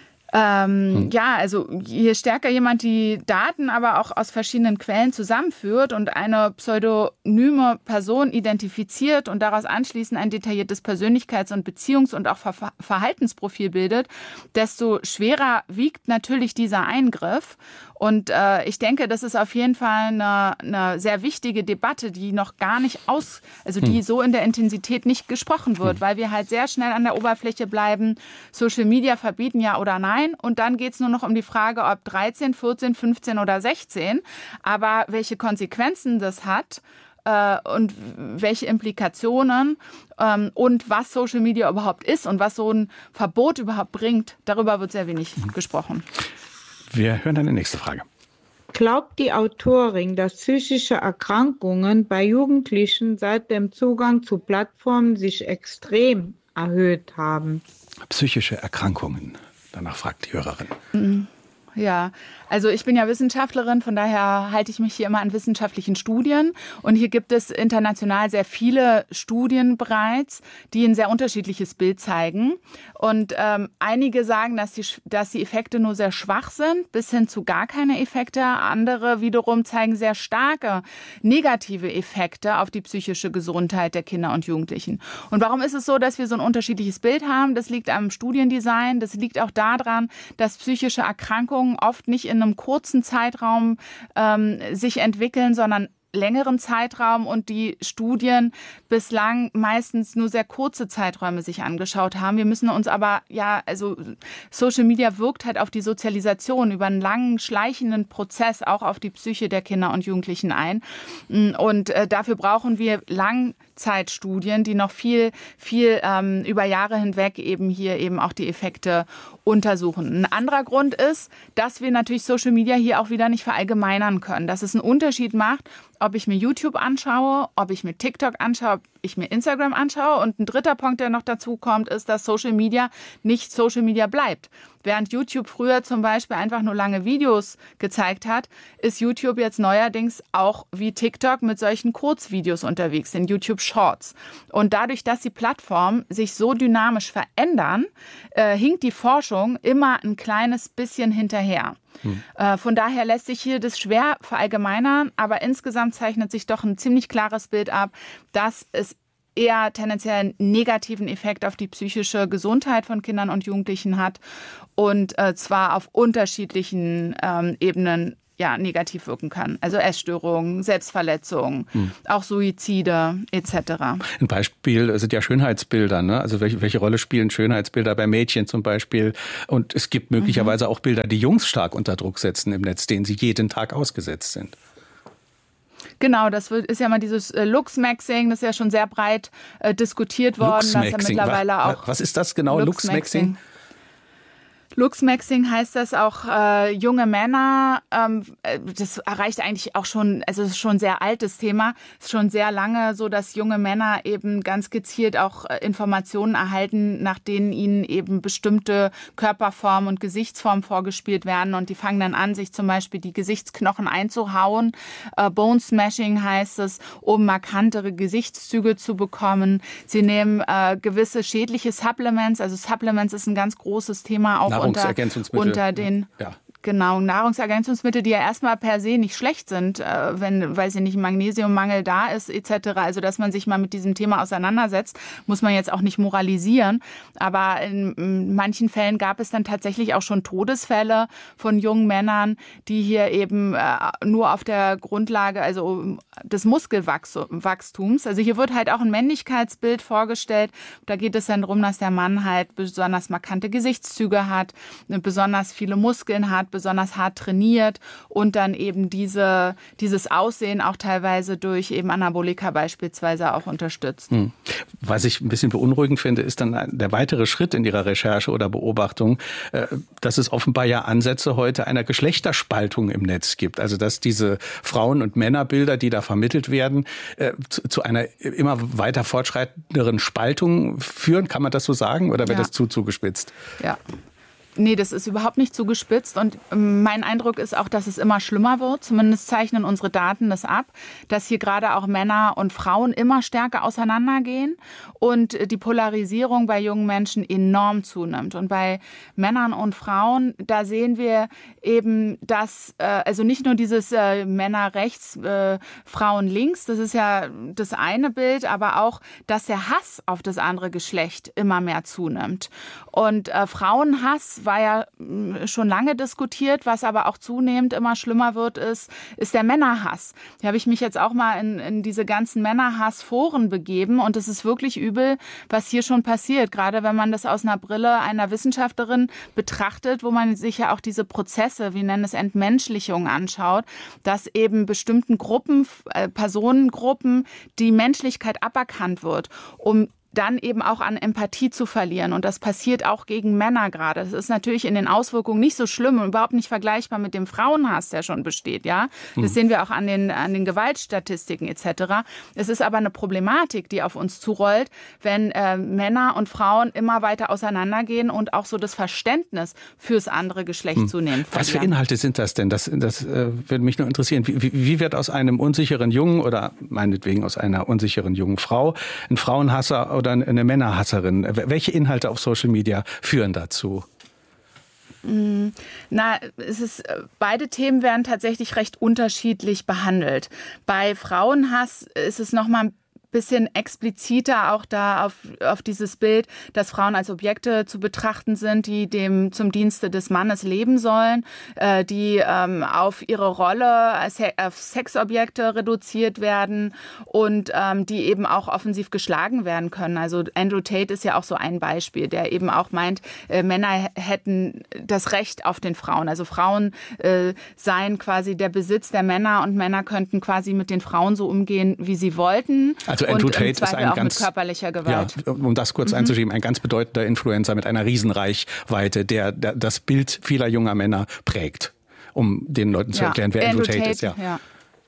Ähm, hm. Ja, also je stärker jemand die Daten aber auch aus verschiedenen Quellen zusammenführt und eine pseudonyme Person identifiziert und daraus anschließend ein detailliertes Persönlichkeits- und Beziehungs- und auch Ver- Verhaltensprofil bildet, desto schwerer wiegt natürlich dieser Eingriff. Und äh, ich denke, das ist auf jeden Fall eine, eine sehr wichtige Debatte, die noch gar nicht aus, also die hm. so in der Intensität nicht gesprochen wird, hm. weil wir halt sehr schnell an der Oberfläche bleiben. Social Media verbieten, ja oder nein. Und dann geht es nur noch um die Frage, ob dreizehn, vierzehn, fünfzehn oder sechzehn. Aber welche Konsequenzen das hat äh, und welche Implikationen ähm, und was Social Media überhaupt ist und was so ein Verbot überhaupt bringt, darüber wird sehr wenig hm. gesprochen. Wir hören dann die nächste Frage. Glaubt die Autorin, dass psychische Erkrankungen bei Jugendlichen seit dem Zugang zu Plattformen sich extrem erhöht haben? Psychische Erkrankungen, danach fragt die Hörerin. Mhm. Ja, also ich bin ja Wissenschaftlerin, von daher halte ich mich hier immer an wissenschaftlichen Studien. Und hier gibt es international sehr viele Studien bereits, die ein sehr unterschiedliches Bild zeigen. Und ähm, einige sagen, dass die, dass die Effekte nur sehr schwach sind, bis hin zu gar keine Effekte. Andere wiederum zeigen sehr starke negative Effekte auf die psychische Gesundheit der Kinder und Jugendlichen. Und warum ist es so, dass wir so ein unterschiedliches Bild haben? Das liegt am Studiendesign. Das liegt auch daran, dass psychische Erkrankungen oft nicht in einem kurzen Zeitraum ähm, sich entwickeln, sondern längeren Zeitraum und die Studien bislang meistens nur sehr kurze Zeiträume sich angeschaut haben. Wir müssen uns aber, ja, also Social Media wirkt halt auf die Sozialisation über einen langen, schleichenden Prozess auch auf die Psyche der Kinder und Jugendlichen ein. Und äh, dafür brauchen wir Langzeitstudien, die noch viel, viel ähm, über Jahre hinweg eben hier eben auch die Effekte untersuchen. Ein anderer Grund ist, dass wir natürlich Social Media hier auch wieder nicht verallgemeinern können, dass es einen Unterschied macht, ob ich mir YouTube anschaue, ob ich mir TikTok anschaue, ob ich mir Instagram anschaue. Und ein dritter Punkt, der noch dazu kommt, ist, dass Social Media nicht Social Media bleibt. Während YouTube früher zum Beispiel einfach nur lange Videos gezeigt hat, ist YouTube jetzt neuerdings auch wie TikTok mit solchen Kurzvideos unterwegs, in YouTube Shorts. Und dadurch, dass die Plattformen sich so dynamisch verändern, äh, hinkt die Forschung immer ein kleines bisschen hinterher. Hm. Äh, von daher lässt sich hier das schwer verallgemeinern, aber insgesamt zeichnet sich doch ein ziemlich klares Bild ab, dass es eher tendenziell einen negativen Effekt auf die psychische Gesundheit von Kindern und Jugendlichen hat und äh, zwar auf unterschiedlichen ähm, Ebenen ja, negativ wirken kann. Also Essstörungen, Selbstverletzungen, hm. auch Suizide et cetera. Ein Beispiel sind ja Schönheitsbilder. Ne? Also welche, welche Rolle spielen Schönheitsbilder bei Mädchen zum Beispiel? Und es gibt möglicherweise mhm. auch Bilder, die Jungs stark unter Druck setzen im Netz, denen sie jeden Tag ausgesetzt sind. Genau, das ist ja mal dieses äh, Looksmaxing, das ist ja schon sehr breit äh, diskutiert worden. Das ja mittlerweile was, auch was ist das genau, Looksmaxing? Looksmaxing heißt das auch äh, junge Männer, ähm, das erreicht eigentlich auch schon, also es ist schon ein sehr altes Thema, es ist schon sehr lange so, dass junge Männer eben ganz gezielt auch äh, Informationen erhalten, nach denen ihnen eben bestimmte Körperformen und Gesichtsformen vorgespielt werden und die fangen dann an, sich zum Beispiel die Gesichtsknochen einzuhauen. Äh, Bone Smashing heißt es, um markantere Gesichtszüge zu bekommen. Sie nehmen äh, gewisse schädliche Supplements, also Supplements ist ein ganz großes Thema auch Unter, unter den ja. Genau, Nahrungsergänzungsmittel, die ja erstmal per se nicht schlecht sind, äh, wenn, weil sie nicht Magnesiummangel da ist et cetera. Also dass man sich mal mit diesem Thema auseinandersetzt, muss man jetzt auch nicht moralisieren. Aber in, in manchen Fällen gab es dann tatsächlich auch schon Todesfälle von jungen Männern, die hier eben äh, nur auf der Grundlage also des Muskelwachstums, also hier wird halt auch ein Männlichkeitsbild vorgestellt. Da geht es dann darum, dass der Mann halt besonders markante Gesichtszüge hat, besonders viele Muskeln hat, besonders hart trainiert und dann eben diese, dieses Aussehen auch teilweise durch eben Anabolika beispielsweise auch unterstützt. Hm. Was ich ein bisschen beunruhigend finde, ist dann der weitere Schritt in Ihrer Recherche oder Beobachtung, dass es offenbar ja Ansätze heute einer Geschlechterspaltung im Netz gibt. Also dass diese Frauen- und Männerbilder, die da vermittelt werden, zu einer immer weiter fortschreitenderen Spaltung führen. Kann man das so sagen oder wird ja. das zu zugespitzt? Ja. Nee, das ist überhaupt nicht zugespitzt und mein Eindruck ist auch, dass es immer schlimmer wird. Zumindest zeichnen unsere Daten das ab, dass hier gerade auch Männer und Frauen immer stärker auseinandergehen und die Polarisierung bei jungen Menschen enorm zunimmt. Und bei Männern und Frauen, da sehen wir eben, dass, also nicht nur dieses Männer rechts, Frauen links, das ist ja das eine Bild, aber auch, dass der Hass auf das andere Geschlecht immer mehr zunimmt. Und Frauenhass war ja schon lange diskutiert, was aber auch zunehmend immer schlimmer wird, ist, ist der Männerhass. Da habe ich mich jetzt auch mal in, in diese ganzen Männerhass-Foren begeben und es ist wirklich übel, was hier schon passiert, gerade wenn man das aus einer Brille einer Wissenschaftlerin betrachtet, wo man sich ja auch diese Prozesse, wir nennen es Entmenschlichung, anschaut, dass eben bestimmten Gruppen, äh, Personengruppen die Menschlichkeit aberkannt wird, um dann eben auch an Empathie zu verlieren. Und das passiert auch gegen Männer gerade. Das ist natürlich in den Auswirkungen nicht so schlimm und überhaupt nicht vergleichbar mit dem Frauenhass, der schon besteht. Ja, das mhm. sehen wir auch an den, an den Gewaltstatistiken et cetera. Es ist aber eine Problematik, die auf uns zurollt, wenn äh, Männer und Frauen immer weiter auseinandergehen und auch so das Verständnis fürs andere Geschlecht hm. zunehmend verlieren. Was für Inhalte sind das denn? Das, das äh, würde mich nur interessieren. Wie, wie, wie wird aus einem unsicheren Jungen oder meinetwegen aus einer unsicheren jungen Frau ein Frauenhasser oder eine Männerhasserin? Welche Inhalte auf Social Media führen dazu? Na, es ist, beide Themen werden tatsächlich recht unterschiedlich behandelt. Bei Frauenhass ist es noch mal ein bisschen expliziter auch da auf, auf dieses Bild, dass Frauen als Objekte zu betrachten sind, die dem zum Dienste des Mannes leben sollen, äh, die ähm, auf ihre Rolle als He- auf Sexobjekte reduziert werden und ähm, die eben auch offensiv geschlagen werden können. Also Andrew Tate ist ja auch so ein Beispiel, der eben auch meint, äh, Männer hätten das Recht auf den Frauen. Also Frauen äh, seien quasi der Besitz der Männer und Männer könnten quasi mit den Frauen so umgehen, wie sie wollten. Also Andrew Tate ist ein auch ganz, mit körperlicher Gewalt. Ja, um das kurz mhm. einzuschieben, ein ganz bedeutender Influencer mit einer Riesenreichweite, der, der das Bild vieler junger Männer prägt, um den Leuten zu ja. erklären, wer Andrew, Andrew Tate, Tate ist. Ja. ja.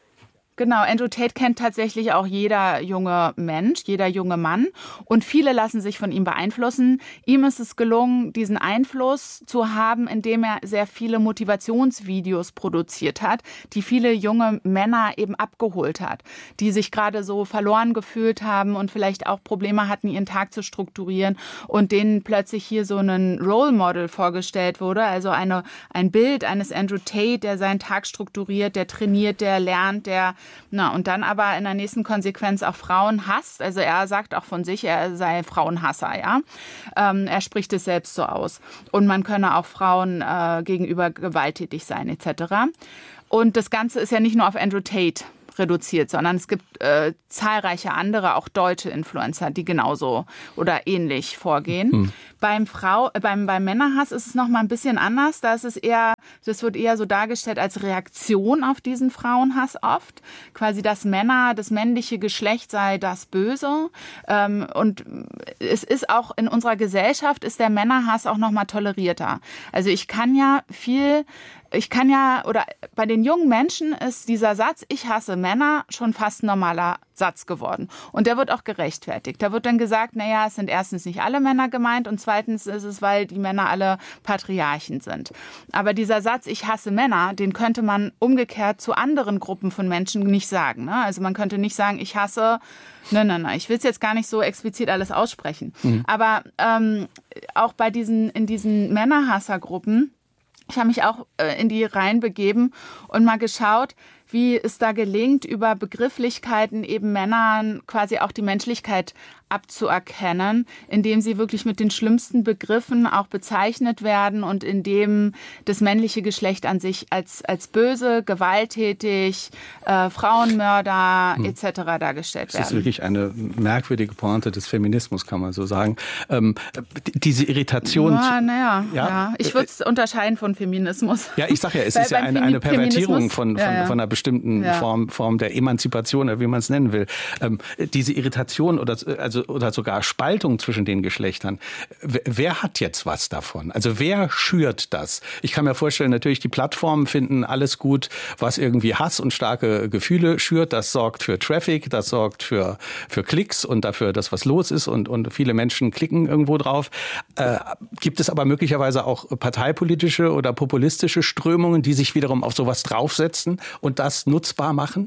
Genau, Andrew Tate kennt tatsächlich auch jeder junge Mensch, jeder junge Mann. Und viele lassen sich von ihm beeinflussen. Ihm ist es gelungen, diesen Einfluss zu haben, indem er sehr viele Motivationsvideos produziert hat, die viele junge Männer eben abgeholt hat, die sich gerade so verloren gefühlt haben und vielleicht auch Probleme hatten, ihren Tag zu strukturieren und denen plötzlich hier so ein Role Model vorgestellt wurde, also eine, ein Bild eines Andrew Tate, der seinen Tag strukturiert, der trainiert, der lernt, der Na, und dann aber in der nächsten Konsequenz auch Frauen hasst. Also er sagt auch von sich, er sei Frauenhasser, ja. Ähm, er spricht es selbst so aus. Und man könne auch Frauen äh, gegenüber gewalttätig sein, et cetera. Und das Ganze ist ja nicht nur auf Andrew Tate reduziert, sondern es gibt äh, zahlreiche andere, auch deutsche Influencer, die genauso oder ähnlich vorgehen. Hm. Beim Frau, äh, beim, beim Männerhass ist es noch mal ein bisschen anders. Da ist es eher, das wird eher so dargestellt als Reaktion auf diesen Frauenhass oft. Quasi, dass Männer, das männliche Geschlecht sei das Böse. Ähm, und es ist auch in unserer Gesellschaft ist der Männerhass auch noch mal tolerierter. Also ich kann ja viel Ich kann ja, oder bei den jungen Menschen ist dieser Satz, ich hasse Männer, schon fast ein normaler Satz geworden. Und der wird auch gerechtfertigt. Da wird dann gesagt, naja, es sind erstens nicht alle Männer gemeint und zweitens ist es, weil die Männer alle Patriarchen sind. Aber dieser Satz, ich hasse Männer, den könnte man umgekehrt zu anderen Gruppen von Menschen nicht sagen. Ne? Also man könnte nicht sagen, ich hasse, nein, nein, nein, ich will es jetzt gar nicht so explizit alles aussprechen. Mhm. Aber ähm, auch bei diesen, in diesen Männerhassergruppen, ich habe mich auch äh, in die Reihen begeben und mal geschaut, wie es da gelingt, über Begrifflichkeiten eben Männern quasi auch die Menschlichkeit abzuerkennen, indem sie wirklich mit den schlimmsten Begriffen auch bezeichnet werden und indem das männliche Geschlecht an sich als, als böse, gewalttätig, äh, Frauenmörder hm. et cetera dargestellt werden. Das ist wirklich eine merkwürdige Pointe des Feminismus, kann man so sagen. Ähm, diese Irritation... Ja, naja, ja. ja. Ich würde es unterscheiden von Feminismus. Ja, ich sage ja, es ist ja eine, eine Pervertierung von, von, ja, ja. von einer bestimmten ja. Form, Form der Emanzipation, oder wie man es nennen will. Ähm, diese Irritation oder also oder sogar Spaltung zwischen den Geschlechtern. Wer hat jetzt was davon? Also wer schürt das? Ich kann mir vorstellen, natürlich die Plattformen finden alles gut, was irgendwie Hass und starke Gefühle schürt. Das sorgt für Traffic, das sorgt für, für Klicks und dafür, dass was los ist und, und viele Menschen klicken irgendwo drauf. Äh, gibt es aber möglicherweise auch parteipolitische oder populistische Strömungen, die sich wiederum auf sowas draufsetzen und das nutzbar machen?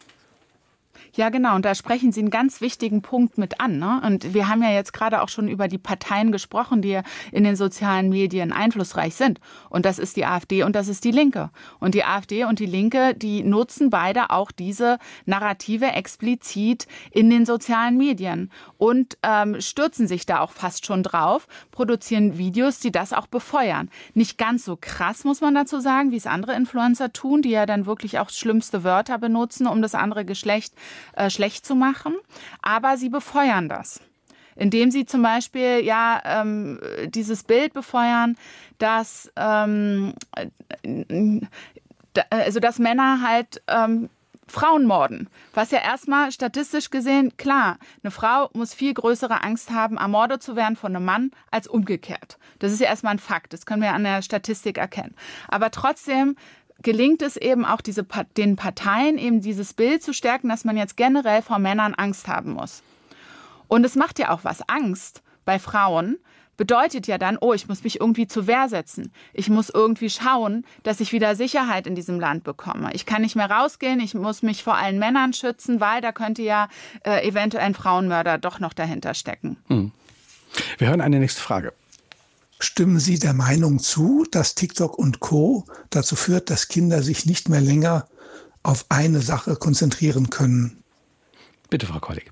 Ja, genau. Und da sprechen Sie einen ganz wichtigen Punkt mit an. Ne? Und wir haben ja jetzt gerade auch schon über die Parteien gesprochen, die in den sozialen Medien einflussreich sind. Und das ist die AfD und das ist die Linke. Und die AfD und die Linke, die nutzen beide auch diese Narrative explizit in den sozialen Medien und ähm, stürzen sich da auch fast schon drauf, produzieren Videos, die das auch befeuern. Nicht ganz so krass, muss man dazu sagen, wie es andere Influencer tun, die ja dann wirklich auch schlimmste Wörter benutzen, um das andere Geschlecht Äh, schlecht zu machen, aber sie befeuern das, indem sie zum Beispiel ja ähm, dieses Bild befeuern, dass ähm, also dass Männer halt ähm, Frauen morden. Was ja erstmal statistisch gesehen, klar, eine Frau muss viel größere Angst haben, ermordet zu werden von einem Mann, als umgekehrt. Das ist ja erstmal ein Fakt, das können wir an der Statistik erkennen. Aber trotzdem gelingt es eben auch diese, den Parteien eben dieses Bild zu stärken, dass man jetzt generell vor Männern Angst haben muss. Und es macht ja auch was. Angst bei Frauen bedeutet ja dann, oh, ich muss mich irgendwie zur Wehr setzen. Ich muss irgendwie schauen, dass ich wieder Sicherheit in diesem Land bekomme. Ich kann nicht mehr rausgehen, ich muss mich vor allen Männern schützen, weil da könnte ja äh, eventuell ein Frauenmörder doch noch dahinter stecken. Hm. Wir hören eine nächste Frage. Stimmen Sie der Meinung zu, dass TikTok und Co. dazu führt, dass Kinder sich nicht mehr länger auf eine Sache konzentrieren können? Bitte, Frau Kolleg.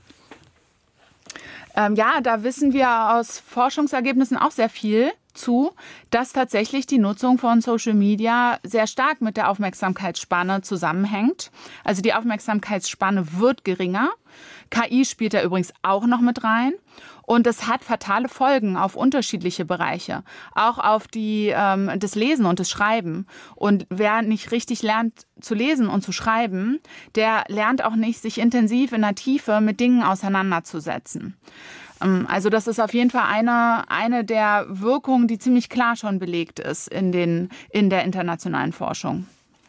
Ähm, ja, da wissen wir aus Forschungsergebnissen auch sehr viel zu, dass tatsächlich die Nutzung von Social Media sehr stark mit der Aufmerksamkeitsspanne zusammenhängt. Also die Aufmerksamkeitsspanne wird geringer. K I spielt da übrigens auch noch mit rein. Und es hat fatale Folgen auf unterschiedliche Bereiche, auch auf die, ähm, das Lesen und das Schreiben. Und wer nicht richtig lernt zu lesen und zu schreiben, der lernt auch nicht, sich intensiv in der Tiefe mit Dingen auseinanderzusetzen. Ähm, also das ist auf jeden Fall eine, eine der Wirkungen, die ziemlich klar schon belegt ist in, den, in der internationalen Forschung.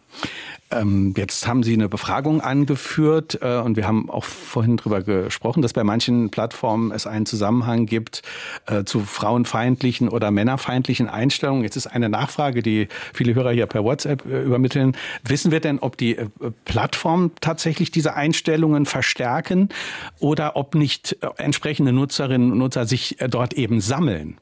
Jetzt haben Sie eine Befragung angeführt und wir haben auch vorhin darüber gesprochen, dass bei manchen Plattformen es einen Zusammenhang gibt äh, zu frauenfeindlichen oder männerfeindlichen Einstellungen. Jetzt ist eine Nachfrage, die viele Hörer hier per WhatsApp äh, übermitteln. Wissen wir denn, ob die äh, Plattformen tatsächlich diese Einstellungen verstärken oder ob nicht äh, entsprechende Nutzerinnen und Nutzer sich äh, dort eben sammeln?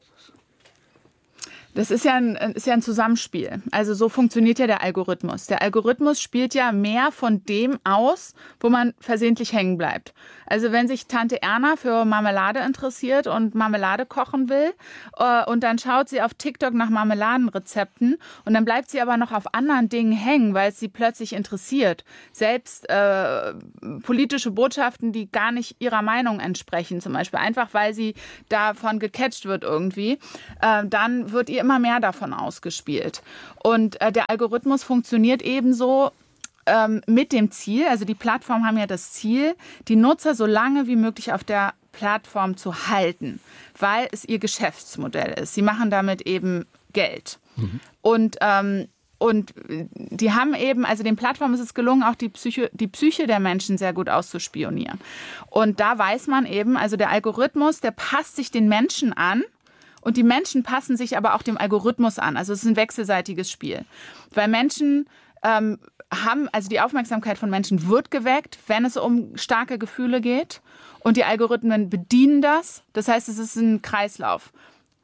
Das ist ja, ein, ist ja ein Zusammenspiel. Also so funktioniert ja der Algorithmus. Der Algorithmus spielt ja mehr von dem aus, wo man versehentlich hängen bleibt. Also wenn sich Tante Erna für Marmelade interessiert und Marmelade kochen will äh, und dann schaut sie auf TikTok nach Marmeladenrezepten und dann bleibt sie aber noch auf anderen Dingen hängen, weil es sie plötzlich interessiert. Selbst äh, politische Botschaften, die gar nicht ihrer Meinung entsprechen, zum Beispiel einfach, weil sie davon gecatcht wird irgendwie, äh, dann wird ihr immer mehr davon ausgespielt. Und äh, der Algorithmus funktioniert ebenso ähm, mit dem Ziel, also die Plattformen haben ja das Ziel, die Nutzer so lange wie möglich auf der Plattform zu halten, weil es ihr Geschäftsmodell ist. Sie machen damit eben Geld. Mhm. Und ähm, Und die haben eben, also den Plattformen ist es gelungen, auch die Psyche, die Psyche der Menschen sehr gut auszuspionieren. Und da weiß man eben, also der Algorithmus, der passt sich den Menschen an. Und die Menschen passen sich aber auch dem Algorithmus an. Also es ist ein wechselseitiges Spiel. Weil Menschen ähm, haben, also die Aufmerksamkeit von Menschen wird geweckt, wenn es um starke Gefühle geht. Und die Algorithmen bedienen das. Das heißt, es ist ein Kreislauf.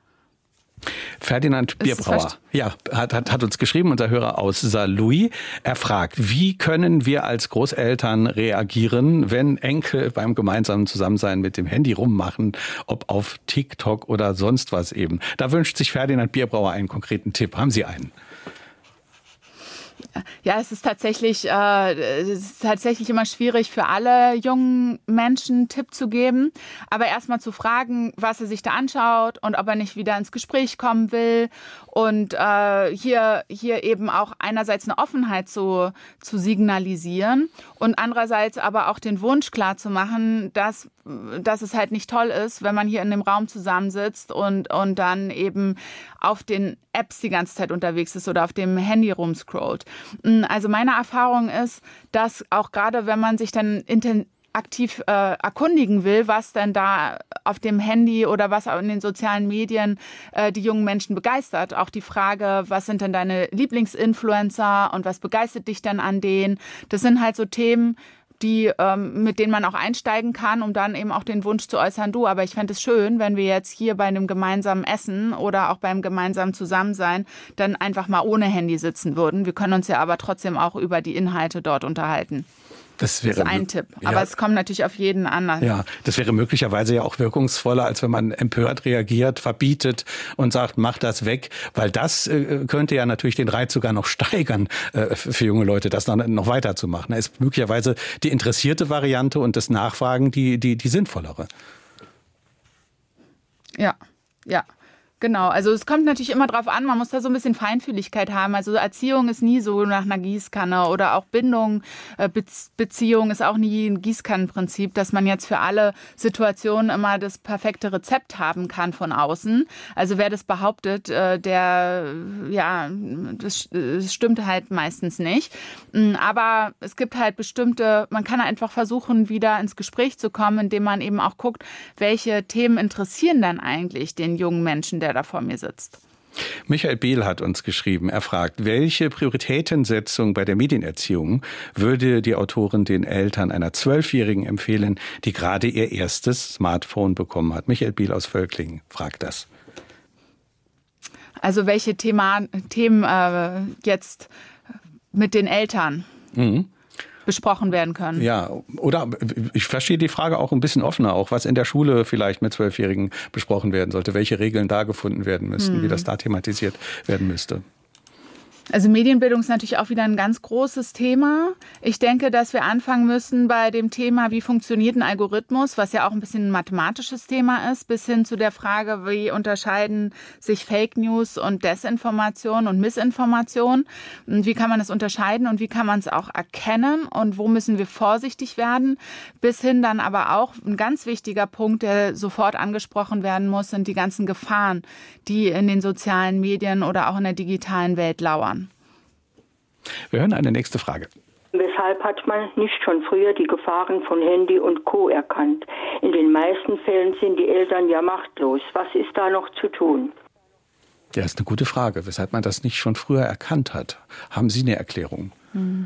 Ferdinand Bierbrauer ja, hat, hat, hat uns geschrieben, unser Hörer aus Saarlouis. Er fragt, wie können wir als Großeltern reagieren, wenn Enkel beim gemeinsamen Zusammensein mit dem Handy rummachen, ob auf TikTok oder sonst was eben. Da wünscht sich Ferdinand Bierbrauer einen konkreten Tipp. Haben Sie einen? Ja, es ist tatsächlich, äh, es ist tatsächlich immer schwierig für alle jungen Menschen einen Tipp zu geben. Aber erstmal zu fragen, was er sich da anschaut und ob er nicht wieder ins Gespräch kommen will. Und äh, hier, hier eben auch einerseits eine Offenheit zu, zu signalisieren und andererseits aber auch den Wunsch klar zu machen, dass, dass es halt nicht toll ist, wenn man hier in dem Raum zusammensitzt und, und dann eben auf den Apps die ganze Zeit unterwegs ist oder auf dem Handy rumscrollt. Also meine Erfahrung ist, dass auch gerade wenn man sich dann intensiv aktiv äh, erkundigen will, was denn da auf dem Handy oder was in den sozialen Medien äh, die jungen Menschen begeistert. Auch die Frage, was sind denn deine Lieblingsinfluencer und was begeistert dich denn an denen? Das sind halt so Themen, die, ähm, mit denen man auch einsteigen kann, um dann eben auch den Wunsch zu äußern, du, aber ich fände es schön, wenn wir jetzt hier bei einem gemeinsamen Essen oder auch beim gemeinsamen Zusammensein dann einfach mal ohne Handy sitzen würden. Wir können uns ja aber trotzdem auch über die Inhalte dort unterhalten. Das wäre das ist ein Tipp. Aber ja, es kommt natürlich auf jeden anderen. Ja, das wäre möglicherweise ja auch wirkungsvoller, als wenn man empört reagiert, verbietet und sagt, mach das weg. Weil das äh, könnte ja natürlich den Reiz sogar noch steigern äh, für junge Leute, das dann noch weiterzumachen. Da ist möglicherweise die interessierte Variante und das Nachfragen die, die, die sinnvollere. Ja, ja. Genau, also es kommt natürlich immer drauf an, man muss da so ein bisschen Feinfühligkeit haben. Also Erziehung ist nie so nach einer Gießkanne oder auch Bindung, Beziehung ist auch nie ein Gießkannenprinzip, dass man jetzt für alle Situationen immer das perfekte Rezept haben kann von außen. Also wer das behauptet, der, ja, das, das stimmt halt meistens nicht. Aber es gibt halt bestimmte, man kann einfach versuchen, wieder ins Gespräch zu kommen, indem man eben auch guckt, welche Themen interessieren dann eigentlich den jungen Menschen, der da vor mir sitzt. Michael Behl hat uns geschrieben, er fragt, welche Prioritätensetzung bei der Medienerziehung würde die Autorin den Eltern einer Zwölfjährigen empfehlen, die gerade ihr erstes Smartphone bekommen hat? Michael Behl aus Völklingen fragt das. Also welche Thema, Themen äh, jetzt mit den Eltern mhm. besprochen werden können. Ja, oder ich verstehe die Frage auch ein bisschen offener, auch was in der Schule vielleicht mit Zwölfjährigen besprochen werden sollte, welche Regeln da gefunden werden müssten, hm. wie das da thematisiert werden müsste. Also Medienbildung ist natürlich auch wieder ein ganz großes Thema. Ich denke, dass wir anfangen müssen bei dem Thema, wie funktioniert ein Algorithmus, was ja auch ein bisschen ein mathematisches Thema ist, bis hin zu der Frage, wie unterscheiden sich Fake News und Desinformation und Missinformation. Wie kann man das unterscheiden und wie kann man es auch erkennen und wo müssen wir vorsichtig werden? Bis hin dann aber auch ein ganz wichtiger Punkt, der sofort angesprochen werden muss, sind die ganzen Gefahren, die in den sozialen Medien oder auch in der digitalen Welt lauern. Wir hören eine nächste Frage. Weshalb hat man nicht schon früher die Gefahren von Handy und Co. erkannt? In den meisten Fällen sind die Eltern ja machtlos. Was ist da noch zu tun? Ja, ist eine gute Frage, weshalb man das nicht schon früher erkannt hat. Haben Sie eine Erklärung? Hm.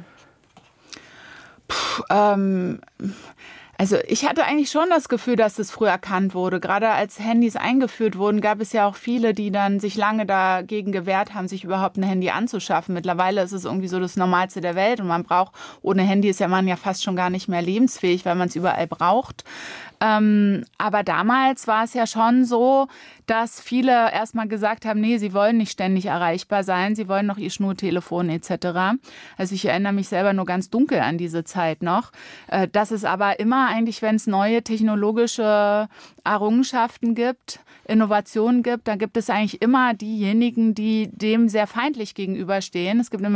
Puh, ähm... Also ich hatte eigentlich schon das Gefühl, dass es früh erkannt wurde. Gerade als Handys eingeführt wurden, gab es ja auch viele, die dann sich lange dagegen gewehrt haben, sich überhaupt ein Handy anzuschaffen. Mittlerweile ist es irgendwie so das Normalste der Welt und man braucht, ohne Handy ist ja man ja fast schon gar nicht mehr lebensfähig, weil man es überall braucht. Ähm, aber damals war es ja schon so, dass viele erstmal gesagt haben, nee, sie wollen nicht ständig erreichbar sein, sie wollen noch ihr Schnurtelefon et cetera. Also ich erinnere mich selber nur ganz dunkel an diese Zeit noch. Äh, dass es aber immer eigentlich, wenn es neue technologische Errungenschaften gibt, Innovationen gibt, dann gibt es eigentlich immer diejenigen, die dem sehr feindlich gegenüberstehen. Es gibt immer